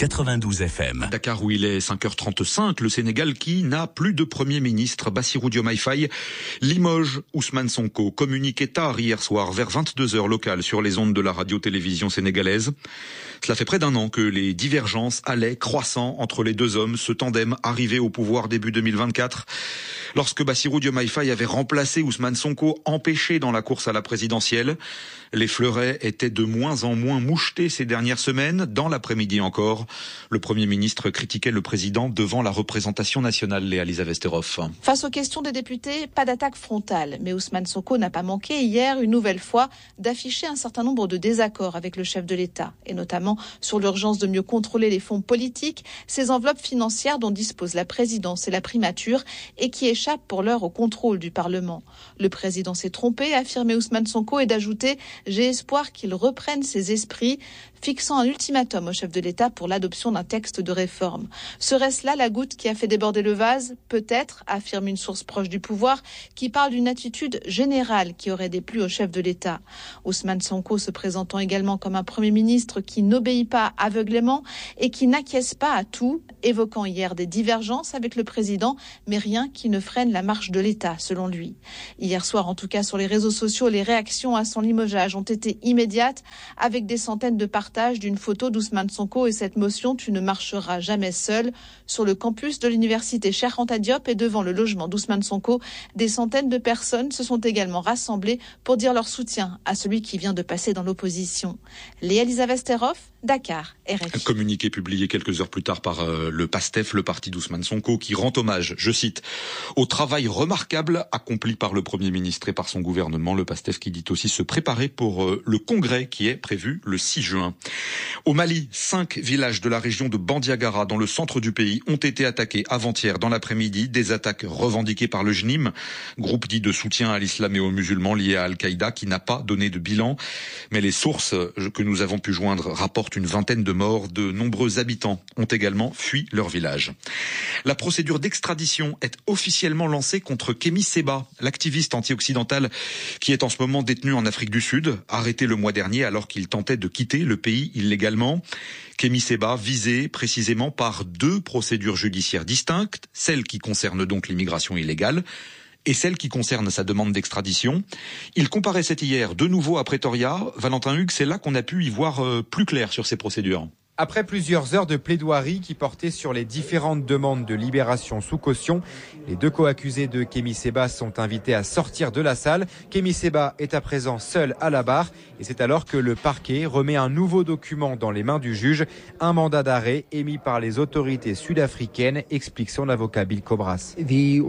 92 FM. Dakar où il est 5h35, le Sénégal qui n'a plus de Premier ministre. Bassirou Diomaye Faye limoge Ousmane Sonko. Communiqué tard hier soir vers 22h locales sur les ondes de la radio-télévision sénégalaise. Cela fait près d'un an que les divergences allaient croissant entre les deux hommes, ce tandem arrivé au pouvoir début 2024. Lorsque Bassirou Diomaye Faye avait remplacé Ousmane Sonko, empêché dans la course à la présidentielle, les fleurets étaient de moins en moins mouchetés ces dernières semaines. Dans l'après-midi encore, le Premier ministre critiquait le président devant la représentation nationale, Léa-Lisa Vesteroff. Face aux questions des députés, pas d'attaque frontale. Mais Ousmane Sonko n'a pas manqué hier, une nouvelle fois, d'afficher un certain nombre de désaccords avec le chef de l'État, et notamment sur l'urgence de mieux contrôler les fonds politiques, ces enveloppes financières dont dispose la présidence et la primature, et qui échappent pour l'heure au contrôle du Parlement. Le président s'est trompé, a affirmé Ousmane Sonko, et d'ajouter « J'ai espoir qu'il reprenne ses esprits », fixant un ultimatum au chef de l'État pour l'adoption d'un texte de réforme. Serait-ce là la goutte qui a fait déborder le vase ? Peut-être, affirme une source proche du pouvoir, qui parle d'une attitude générale qui aurait déplu au chef de l'État. Ousmane Sonko se présentant également comme un Premier ministre qui n'obéit pas aveuglément et qui n'acquiesce pas à tout, évoquant hier des divergences avec le président, mais rien qui ne freine la marche de l'État, selon lui. Hier soir, en tout cas sur les réseaux sociaux, les réactions à son limogeage ont été immédiates, avec des centaines de partages d'une photo d'Ousmane Sonko et cette motion « Tu ne marcheras jamais seul » sur le campus de l'université Cheikh Anta Diop et devant le logement d'Ousmane Sonko. Des centaines de personnes se sont également rassemblées pour dire leur soutien à celui qui vient de passer dans l'opposition. Léa-Lisa Vesteroff, Dakar, RFI. Un communiqué publié quelques heures plus tard par le PASTEF, le parti d'Ousmane Sonko, qui rend hommage, je cite, au travail remarquable accompli par le Premier ministre et par son gouvernement. Le PASTEF qui dit aussi se préparer pour le congrès qui est prévu le 6 juin. Au Mali, 5 villages de la région de Bandiagara, dans le centre du pays, ont été attaqués avant-hier dans l'après-midi. Des attaques revendiquées par le JNIM, groupe dit de soutien à l'islam et aux musulmans lié à Al-Qaïda, qui n'a pas donné de bilan. Mais les sources que nous avons pu joindre rapportent une vingtaine de morts. De nombreux habitants ont également fui leur village. La procédure d'extradition est officiellement lancée contre Kémy Séba, l'activiste anti-occidental qui est en ce moment détenu en Afrique du Sud, arrêté le mois dernier alors qu'il tentait de quitter le pays illégalement. Kémy Séba visé précisément par 2 procédures judiciaires distinctes, celle qui concerne donc l'immigration illégale et celle qui concerne sa demande d'extradition. Il comparaissait hier de nouveau à Pretoria. Valentin Hugues, c'est là qu'on a pu y voir plus clair sur ces procédures. Après plusieurs heures de plaidoirie qui portaient sur les différentes demandes de libération sous caution, les 2 co-accusés de Kémy Séba sont invités à sortir de la salle. Kémy Séba est à présent seul à la barre et c'est alors que le parquet remet un nouveau document dans les mains du juge, un mandat d'arrêt émis par les autorités sud-africaines, explique son avocat Bill Cobras. Les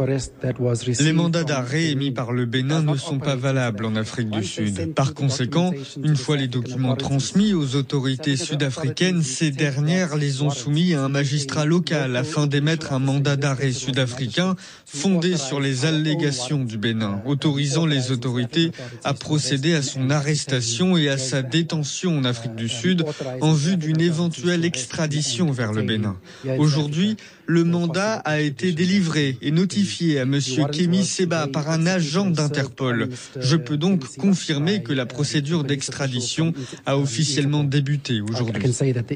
mandats d'arrêt émis par le Bénin ne sont pas valables en Afrique du Sud. Par conséquent, une fois les documents transmis aux autorités sud-africaines, ces dernières les ont soumis à un magistrat local afin d'émettre un mandat d'arrêt sud-africain fondé sur les allégations du Bénin, autorisant les autorités à procéder à son arrestation et à sa détention en Afrique du Sud en vue d'une éventuelle extradition vers le Bénin. Aujourd'hui, le mandat a été délivré et notifié à M. Kémy Séba par un agent d'Interpol. Je peux donc confirmer que la procédure d'extradition a officiellement débuté aujourd'hui.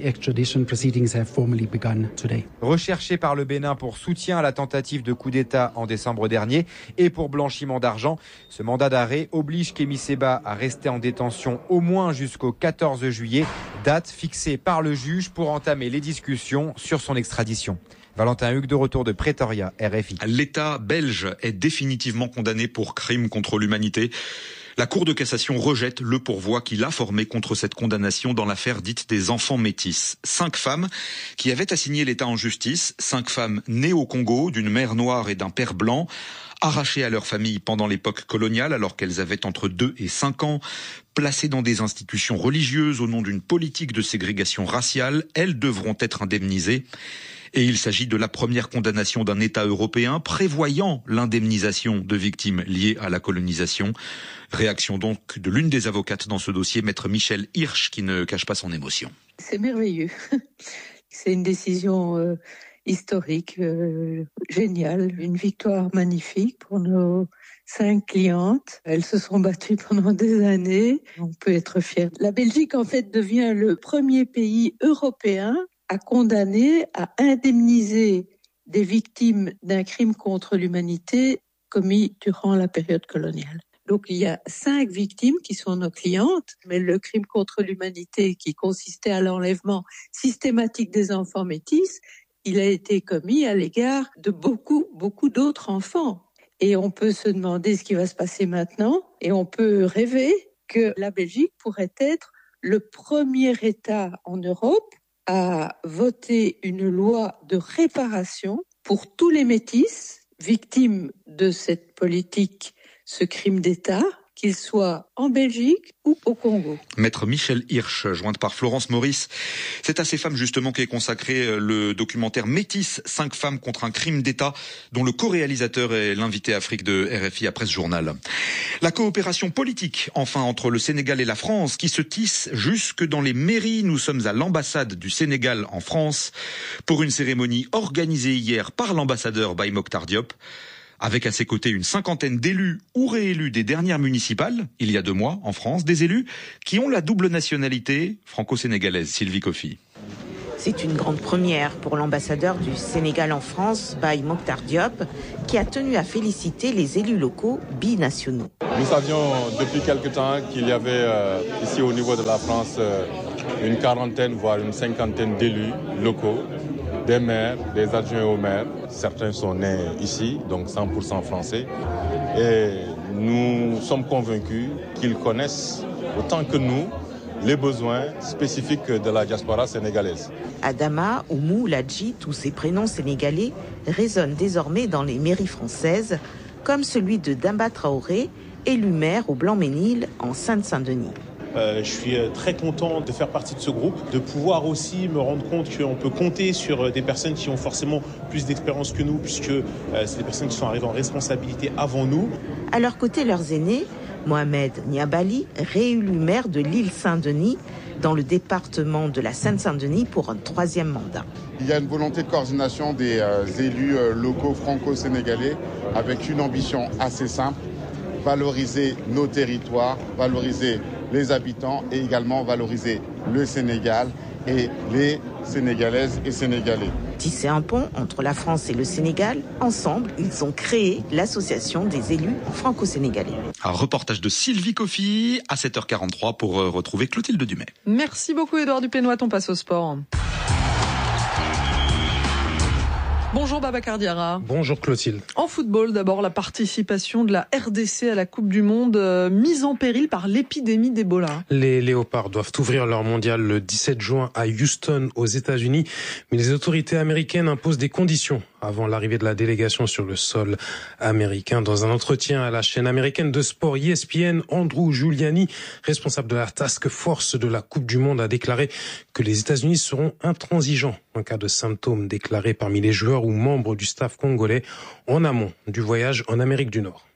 Recherché par le Bénin pour soutien à la tentative de coup d'État en décembre dernier et pour blanchiment d'argent, ce mandat d'arrêt oblige Kémy Séba à rester en détention au moins jusqu'au 14 juillet, date fixée par le juge pour entamer les discussions sur son extradition. Valentin Hugues de retour de Pretoria, RFI. L'État belge est définitivement condamné pour crime contre l'humanité. La Cour de cassation rejette le pourvoi qu'il a formé contre cette condamnation dans l'affaire dite des enfants métis. 5 femmes qui avaient assigné l'État en justice, 5 femmes nées au Congo, d'une mère noire et d'un père blanc, arrachées à leur famille pendant l'époque coloniale alors qu'elles avaient entre 2 et 5 ans, placées dans des institutions religieuses au nom d'une politique de ségrégation raciale, elles devront être indemnisées. Et il s'agit de la première condamnation d'un État européen prévoyant l'indemnisation de victimes liées à la colonisation. Réaction donc de l'une des avocates dans ce dossier, maître Michel Hirsch, qui ne cache pas son émotion. C'est merveilleux. C'est une décision historique, géniale, une victoire magnifique pour nos 5 clientes. Elles se sont battues pendant des années. On peut être fier. La Belgique, en fait, devient le premier pays européen à condamner, à indemniser des victimes d'un crime contre l'humanité commis durant la période coloniale. Donc il y a 5 victimes qui sont nos clientes, mais le crime contre l'humanité qui consistait à l'enlèvement systématique des enfants métis, il a été commis à l'égard de beaucoup d'autres enfants. Et on peut se demander ce qui va se passer maintenant, et on peut rêver que la Belgique pourrait être le premier État en Europe à voter une loi de réparation pour tous les métis victimes de cette politique, ce crime d'État, qu'ils soient en Belgique ou au Congo. Maître Michel Hirsch, jointe par Florence Maurice. C'est à ces femmes justement qu'est consacré le documentaire Métis, 5 femmes contre un crime d'État, dont le co-réalisateur est l'invité Afrique de RFI après ce journal. La coopération politique, enfin, entre le Sénégal et la France, qui se tisse jusque dans les mairies. Nous sommes à l'ambassade du Sénégal en France pour une cérémonie organisée hier par l'ambassadeur Baye Mokhtar Diop. Avec à ses côtés une 50aine d'élus ou réélus des dernières municipales, il y a 2 mois, en France, des élus qui ont la double nationalité franco-sénégalaise. Sylvie Coffy. C'est une grande première pour l'ambassadeur du Sénégal en France, Baye Mokhtar Diop, qui a tenu à féliciter les élus locaux binationaux. Nous savions depuis quelque temps qu'il y avait ici au niveau de la France une quarantaine, voire une 50aine d'élus locaux, des maires, des adjoints aux maires. Certains sont nés ici, donc 100% français. Et nous sommes convaincus qu'ils connaissent autant que nous les besoins spécifiques de la diaspora sénégalaise. Adama, Oumou, Ladji, tous ces prénoms sénégalais résonnent désormais dans les mairies françaises, comme celui de Damba Traoré, élu maire au Blanc-Ménil en Seine-Saint-Denis. Je suis très content de faire partie de ce groupe, de pouvoir aussi me rendre compte qu'on peut compter sur des personnes qui ont forcément plus d'expérience que nous, puisque c'est des personnes qui sont arrivées en responsabilité avant nous. À leur côté, leurs aînés, Mohamed Niabali, réélu maire de l'île Saint-Denis, dans le département de la Seine-Saint-Denis pour un 3e mandat. Il y a une volonté de coordination des élus locaux franco-sénégalais avec une ambition assez simple, valoriser nos territoires, valoriser les habitants et également valoriser le Sénégal et les Sénégalaises et Sénégalais. Tisser un pont entre la France et le Sénégal, ensemble, ils ont créé l'association des élus franco-sénégalais. Un reportage de Sylvie Coffy à 7h43 pour retrouver Clotilde Dumais. Merci beaucoup Édouard Dupénois, on passe au sport. Bonjour Babacar Diarra. Bonjour Clotilde. En football, d'abord, la participation de la RDC à la Coupe du Monde mise en péril par l'épidémie d'Ebola. Les Léopards doivent ouvrir leur mondial le 17 juin à Houston, aux États-Unis. Mais les autorités américaines imposent des conditions avant l'arrivée de la délégation sur le sol américain. Dans un entretien à la chaîne américaine de sport ESPN, Andrew Giuliani, responsable de la task force de la Coupe du Monde, a déclaré que les États-Unis seront intransigeants en cas de symptômes déclarés parmi les joueurs ou membres du staff congolais en amont du voyage en Amérique du Nord.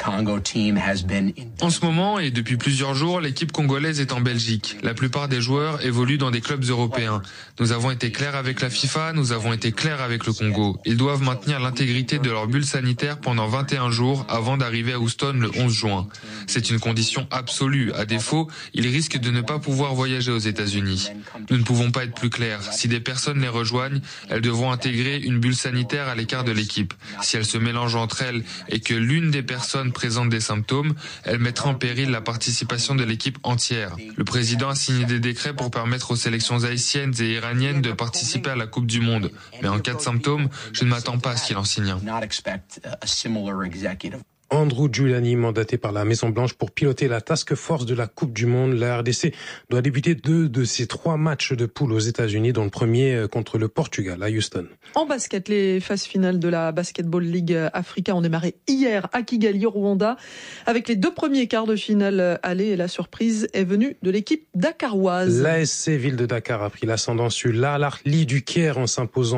En ce moment et depuis plusieurs jours, l'équipe congolaise est en Belgique. La plupart des joueurs évoluent dans des clubs européens. Nous avons été clairs avec la FIFA, nous avons été clairs avec le Congo. Ils doivent maintenir l'intégrité de leur bulle sanitaire pendant 21 jours avant d'arriver à Houston le 11 juin. C'est une condition absolue. À défaut, ils risquent de ne pas pouvoir voyager aux États-Unis. Nous ne pouvons pas être plus clairs. Si des personnes les rejoignent, elles devront intégrer une bulle sanitaire à l'écart de l'équipe. Si elles se mélangent entre elles et que l'une des personnes présente des symptômes, elle mettra en péril la participation de l'équipe entière. Le président a signé des décrets pour permettre aux sélections haïtiennes et iraniennes de participer à la Coupe du Monde. Mais en cas de symptômes, je ne m'attends pas à ce qu'il en signe un. Andrew Giuliani, mandaté par la Maison-Blanche pour piloter la task force de la Coupe du Monde. La RDC doit débuter 2 de ses 3 matchs de poule aux États-Unis, dont le premier contre le Portugal à Houston. En basket, les phases finales de la Basketball League Africa ont démarré hier à Kigali, au Rwanda, avec les 2 premiers quarts de finale aller, et la surprise est venue de l'équipe dakaroise. L'ASC Ville de Dakar a pris l'ascendant sur l'Al Ahly du Caire en s'imposant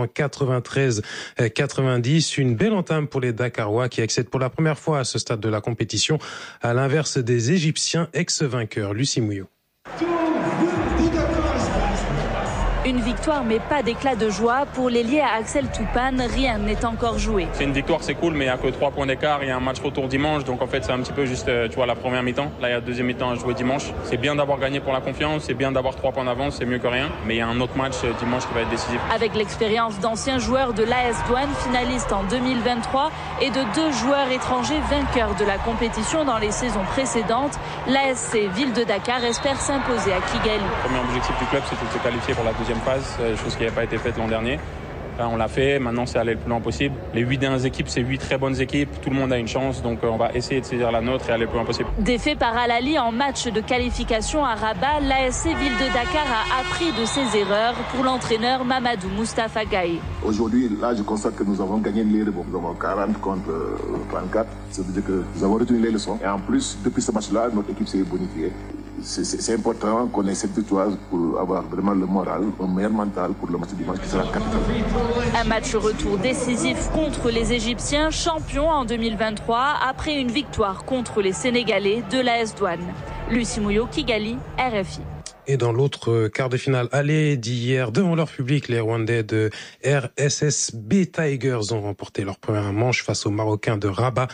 93-90. Une belle entame pour les Dakarois qui accèdent pour la première fois à ce stade de la compétition, à l'inverse des Égyptiens ex-vainqueurs. Lucie Mouillot. Une victoire mais pas d'éclat de joie. Pour l'ailier à Axel Toupane, rien n'est encore joué. C'est une victoire, c'est cool, mais il n'y a que 3 points d'écart. Il y a un match retour dimanche, donc en fait c'est un petit peu juste la première mi-temps. Là il y a la deuxième mi-temps à jouer dimanche. C'est bien d'avoir gagné pour la confiance, c'est bien d'avoir 3 points d'avance, c'est mieux que rien. Mais il y a un autre match dimanche qui va être décisif. Avec l'expérience d'anciens joueurs de l'AS Douanes, finalistes en 2023, et de 2 joueurs étrangers vainqueurs de la compétition dans les saisons précédentes, l'ASC Ville de Dakar espère s'imposer à Kigali. Le premier objectif du club, c'était de se qualifier pour la deuxième phase, chose qui n'avait pas été faite l'an dernier. Là, on l'a fait, maintenant c'est aller le plus loin possible. Les 8 dernières équipes, c'est 8 très bonnes équipes, tout le monde a une chance, donc on va essayer de saisir la nôtre et aller le plus loin possible. Défait par Al Ahly en match de qualification à Rabat, l'ASC Ville de Dakar a appris de ses erreurs pour l'entraîneur Mamadou Moustapha Gaye. Aujourd'hui, là, je constate que nous avons gagné les rebonds. Nous avons 40 contre 34, ça veut dire que nous avons retenu les leçons. Et en plus, depuis ce match-là, notre équipe s'est bonifiée. C'est important qu'on ait cette victoire pour avoir vraiment le moral, un meilleur mental pour le match du dimanche qui sera capital. Un match retour décisif contre les Égyptiens, champions en 2023, après une victoire contre les Sénégalais de l'AS Douanes. Lucie Mouillot, Kigali, RFI. Et dans l'autre quart de finale aller d'hier, devant leur public, les Rwandais de RSSB Tigers ont remporté leur première manche face aux Marocains de Rabat,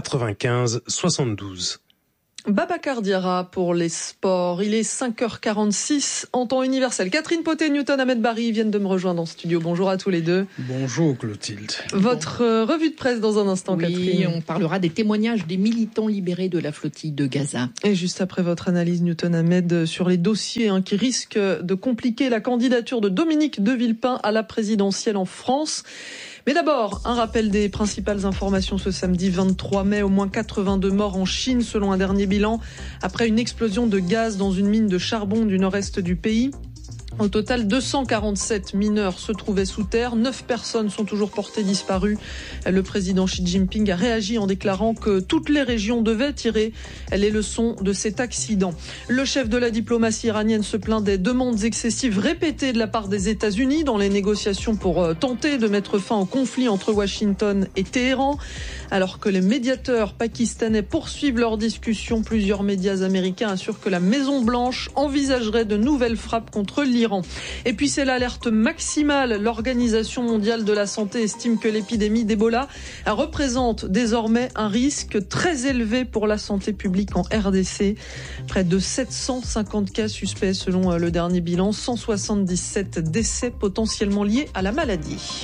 95-72. Babacar Diarra pour les sports. Il est 5h46 en temps universel. Catherine Potet, Newton, Ahmed Barry viennent de me rejoindre en studio. Bonjour à tous les deux. Bonjour Clotilde. Votre revue de presse dans un instant, oui, Catherine. On parlera des témoignages des militants libérés de la flottille de Gaza. Et juste après votre analyse, Newton Ahmed, sur les dossiers qui risquent de compliquer la candidature de Dominique de Villepin à la présidentielle en France. Mais d'abord, un rappel des principales informations ce samedi 23 mai. Au moins 82 morts en Chine selon un dernier bilan après une explosion de gaz dans une mine de charbon du nord-est du pays. Au total, 247 mineurs se trouvaient sous terre. 9 personnes sont toujours portées disparues. Le président Xi Jinping a réagi en déclarant que toutes les régions devaient tirer les leçons de cet accident. Le chef de la diplomatie iranienne se plaint des demandes excessives répétées de la part des États-Unis dans les négociations pour tenter de mettre fin au conflit entre Washington et Téhéran. Alors que les médiateurs pakistanais poursuivent leurs discussions, plusieurs médias américains assurent que la Maison-Blanche envisagerait de nouvelles frappes contre l'Iran. Et puis c'est l'alerte maximale. L'Organisation mondiale de la santé estime que l'épidémie d'Ebola représente désormais un risque très élevé pour la santé publique en RDC. Près de 750 cas suspects selon le dernier bilan, 177 décès potentiellement liés à la maladie.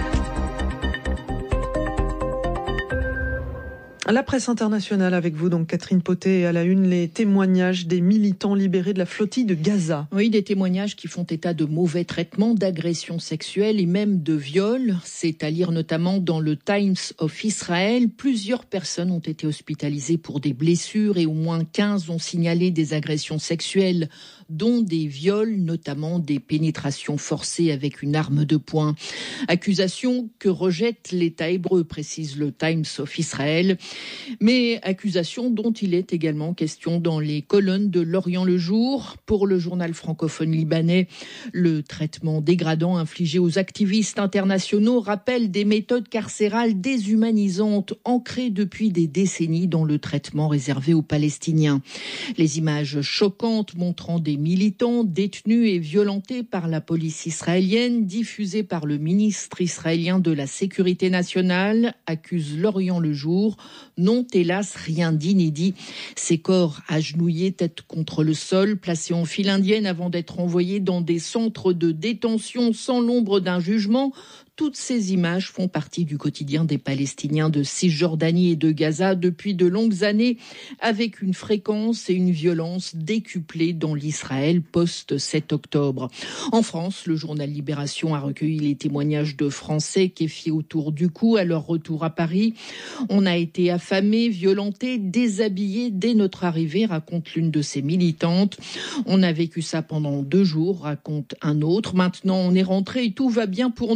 La presse internationale avec vous, donc Catherine Potet, et à la une, les témoignages des militants libérés de la flottille de Gaza. Oui, des témoignages qui font état de mauvais traitements, d'agressions sexuelles et même de viols. C'est à lire notamment dans le Times of Israel. Plusieurs personnes ont été hospitalisées pour des blessures et au moins 15 ont signalé des agressions sexuelles, dont des viols, notamment des pénétrations forcées avec une arme de poing. Accusation que rejette l'État hébreu, précise le Times of Israel. Mais accusation dont il est également question dans les colonnes de L'Orient le Jour. Pour le journal francophone libanais, le traitement dégradant infligé aux activistes internationaux rappelle des méthodes carcérales déshumanisantes ancrées depuis des décennies dans le traitement réservé aux Palestiniens. Les images choquantes montrant des militants détenus et violentés par la police israélienne, diffusées par le ministre israélien de la Sécurité nationale, accuse L'Orient le Jour, n'ont hélas rien d'inédit. Ces corps agenouillés, tête contre le sol, placés en file indienne avant d'être envoyés dans des centres de détention sans l'ombre d'un jugement. Toutes ces images font partie du quotidien des Palestiniens de Cisjordanie et de Gaza depuis de longues années, avec une fréquence et une violence décuplées dans l'Israël post-7 octobre. En France, le journal Libération a recueilli les témoignages de Français kéfiés autour du cou à leur retour à Paris. On a été affamés, violentés, déshabillés dès notre arrivée, raconte l'une de ces militantes. On a vécu ça pendant 2 jours, raconte un autre. Maintenant, on est rentré et tout va bien pour nous.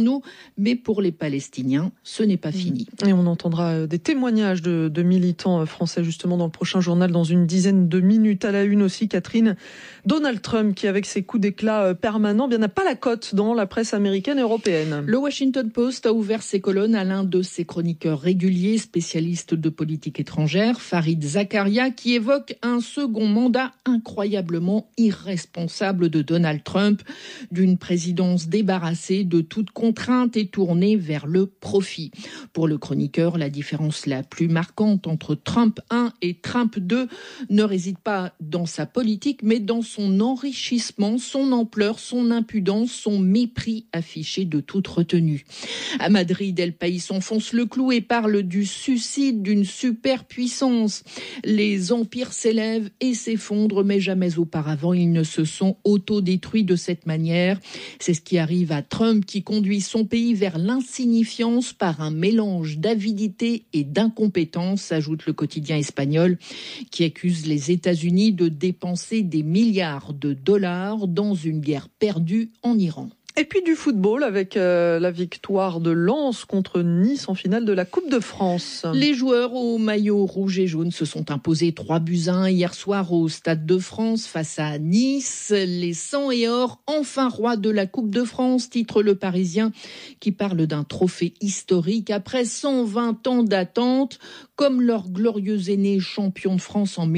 Mais pour les Palestiniens, ce n'est pas fini. Et on entendra des témoignages de militants français justement dans le prochain journal dans une dizaine de minutes. À la une aussi, Catherine, Donald Trump qui avec ses coups d'éclat permanents n'a pas la cote dans la presse américaine et européenne. Le Washington Post a ouvert ses colonnes à l'un de ses chroniqueurs réguliers, spécialiste de politique étrangère, Fareed Zakaria, qui évoque un second mandat incroyablement irresponsable de Donald Trump, d'une présidence débarrassée de toute contrainte et tournée vers le profit. Pour le chroniqueur, la différence la plus marquante entre Trump 1 et Trump 2 ne réside pas dans sa politique, mais dans son enrichissement, son ampleur, son impudence, son mépris affiché de toute retenue. À Madrid, El País enfonce le clou et parle du suicide d'une superpuissance. Les empires s'élèvent et s'effondrent, mais jamais auparavant ils ne se sont autodétruits de cette manière. C'est ce qui arrive à Trump, qui conduit son pays vers l'insignifiance par un mélange d'avidité et d'incompétence, ajoute le quotidien espagnol, qui accuse les États-Unis de dépenser des milliards de dollars dans une guerre perdue en Iran. Et puis du football avec la victoire de Lens contre Nice en finale de la Coupe de France. Les joueurs au maillot rouge et jaune se sont imposés 3-1 hier soir au Stade de France face à Nice. Les 100 et or, enfin rois de la Coupe de France, titre Le Parisien, qui parle d'un trophée historique après 120 ans d'attente. Comme leurs glorieux aînés champions de France en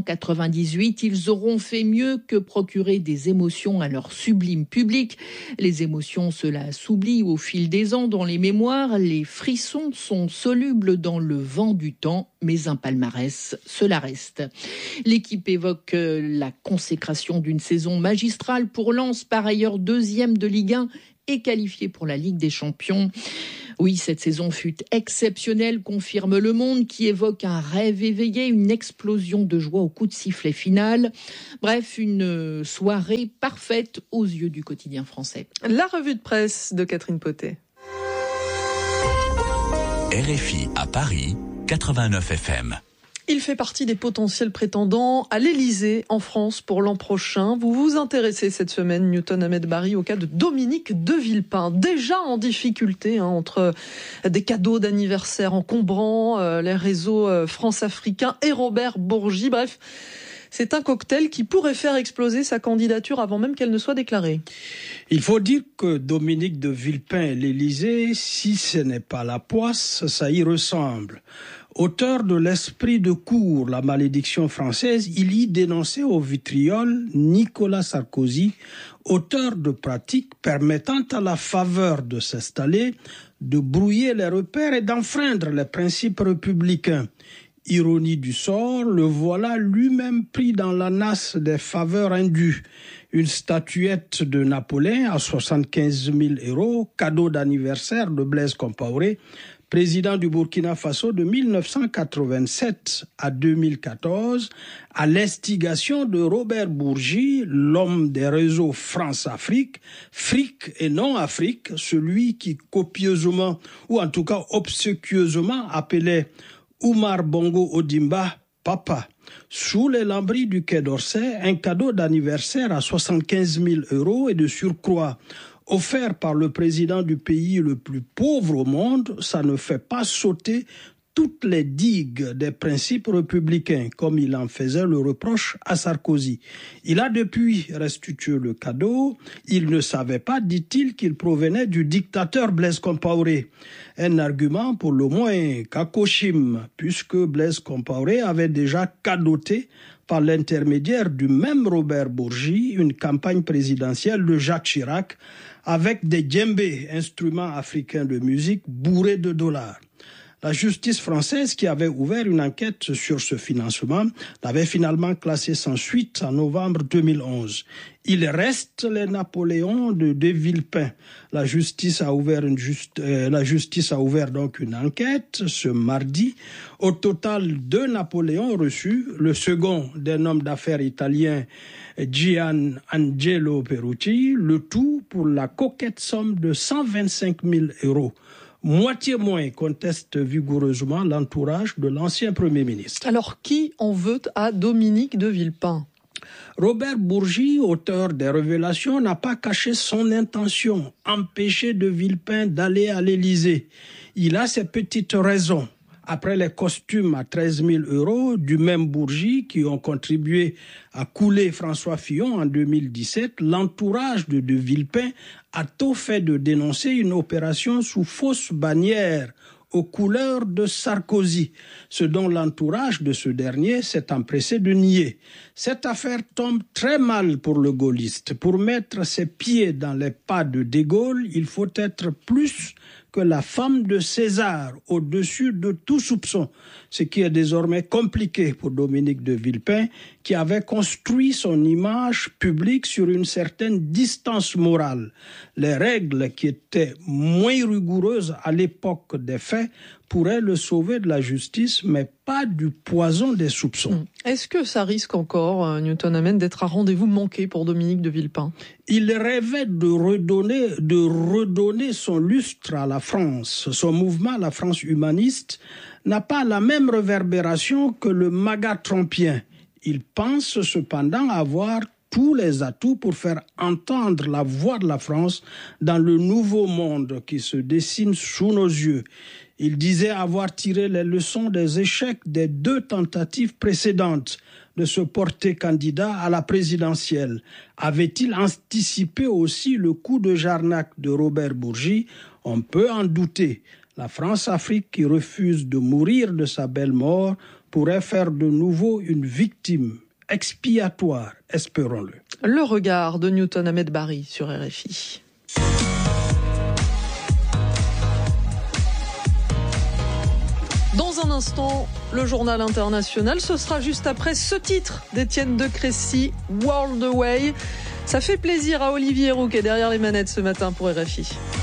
1998, ils auront fait mieux que procurer des émotions à leur sublime public. Les émotions, cela s'oublie au fil des ans dans les mémoires. Les frissons sont solubles dans le vent du temps, mais un palmarès, cela reste. L'équipe évoque la consécration d'une saison magistrale pour Lens, par ailleurs deuxième de Ligue 1 et qualifié pour la Ligue des Champions. Oui, cette saison fut exceptionnelle, confirme Le Monde, qui évoque un rêve éveillé, une explosion de joie au coup de sifflet final. Bref, une soirée parfaite aux yeux du quotidien français. La revue de presse de Catherine Potet. RFI à Paris, 89 FM. Il fait partie des potentiels prétendants à l'Élysée en France pour l'an prochain. Vous vous intéressez cette semaine, Newton Ahmed Barry, au cas de Dominique de Villepin, déjà en difficulté entre des cadeaux d'anniversaire encombrants, les réseaux France-Africains et Robert Bourgi. Bref, c'est un cocktail qui pourrait faire exploser sa candidature avant même qu'elle ne soit déclarée. Il faut dire que Dominique de Villepin et l'Élysée, si ce n'est pas la poisse, ça y ressemble. Auteur de l'esprit de cour, la malédiction française, il y dénonçait au vitriol Nicolas Sarkozy, auteur de pratiques permettant à la faveur de s'installer, de brouiller les repères et d'enfreindre les principes républicains. Ironie du sort, le voilà lui-même pris dans la nasse des faveurs indues. Une statuette de Napoléon à 75 000 €, cadeau d'anniversaire de Blaise Compaoré, président du Burkina Faso de 1987 à 2014, à l'instigation de Robert Bourgi, l'homme des réseaux France-Afrique, Fric et non-Afrique, celui qui copieusement, ou en tout cas obséquieusement, appelait Oumar Bongo Odimba papa. Sous les lambris du Quai d'Orsay, un cadeau d'anniversaire à 75 000 € et de surcroît offert par le président du pays le plus pauvre au monde, ça ne fait pas sauter toutes les digues des principes républicains, comme il en faisait le reproche à Sarkozy. Il a depuis restitué le cadeau. Il ne savait pas, dit-il, qu'il provenait du dictateur Blaise Compaoré. Un argument pour le moins cacochime, puisque Blaise Compaoré avait déjà cadoté par l'intermédiaire du même Robert Bourgi une campagne présidentielle de Jacques Chirac avec des djembés, instruments africains de musique bourrés de dollars. La justice française, qui avait ouvert une enquête sur ce financement, l'avait finalement classé sans suite en novembre 2011. Il reste les Napoléons de Villepin. La justice a ouvert donc une enquête ce mardi. Au total, 2 Napoléons reçus, le second d'un homme d'affaires italien, Gian Angelo Perucci, le tout pour la coquette somme de 125 000 €. Moitié moins, conteste vigoureusement l'entourage de l'ancien Premier ministre. Alors, qui en veut à Dominique de Villepin ? Robert Bourgi, auteur des révélations, n'a pas caché son intention, empêcher de Villepin d'aller à l'Élysée. Il a ses petites raisons. Après les costumes à 13 000 € du même Bourgi qui ont contribué à couler François Fillon en 2017, l'entourage de Villepin a tôt fait de dénoncer une opération sous fausse bannière aux couleurs de Sarkozy, ce dont l'entourage de ce dernier s'est empressé de nier. Cette affaire tombe très mal pour le gaulliste. Pour mettre ses pieds dans les pas de De Gaulle, il faut être plus que la femme de César, au-dessus de tout soupçon, ce qui est désormais compliqué pour Dominique de Villepin, qui avait construit son image publique sur une certaine distance morale. Les règles qui étaient moins rigoureuses à l'époque des faits pourraient le sauver de la justice, mais pas du poison des soupçons. Est-ce que ça risque encore, Newton Amen, d'être un rendez-vous manqué pour Dominique de Villepin ? Il rêvait de redonner son lustre à la France. Son mouvement, la France humaniste, n'a pas la même réverbération que le MAGA trumpien. Il pense cependant avoir tous les atouts pour faire entendre la voix de la France dans le nouveau monde qui se dessine sous nos yeux. Il disait avoir tiré les leçons des échecs des 2 tentatives précédentes de se porter candidat à la présidentielle. Avait-il anticipé aussi le coup de Jarnac de Robert Bourgi ? On peut en douter. La France-Afrique qui refuse de mourir de sa belle mort pourrait faire de nouveau une victime expiatoire, espérons-le. Le regard de Newton Ahmed Barry sur RFI. Dans un instant, le journal international, ce sera juste après ce titre d'Étienne de Crécy, World Away. Ça fait plaisir à Olivier Roux qui est derrière les manettes ce matin pour RFI.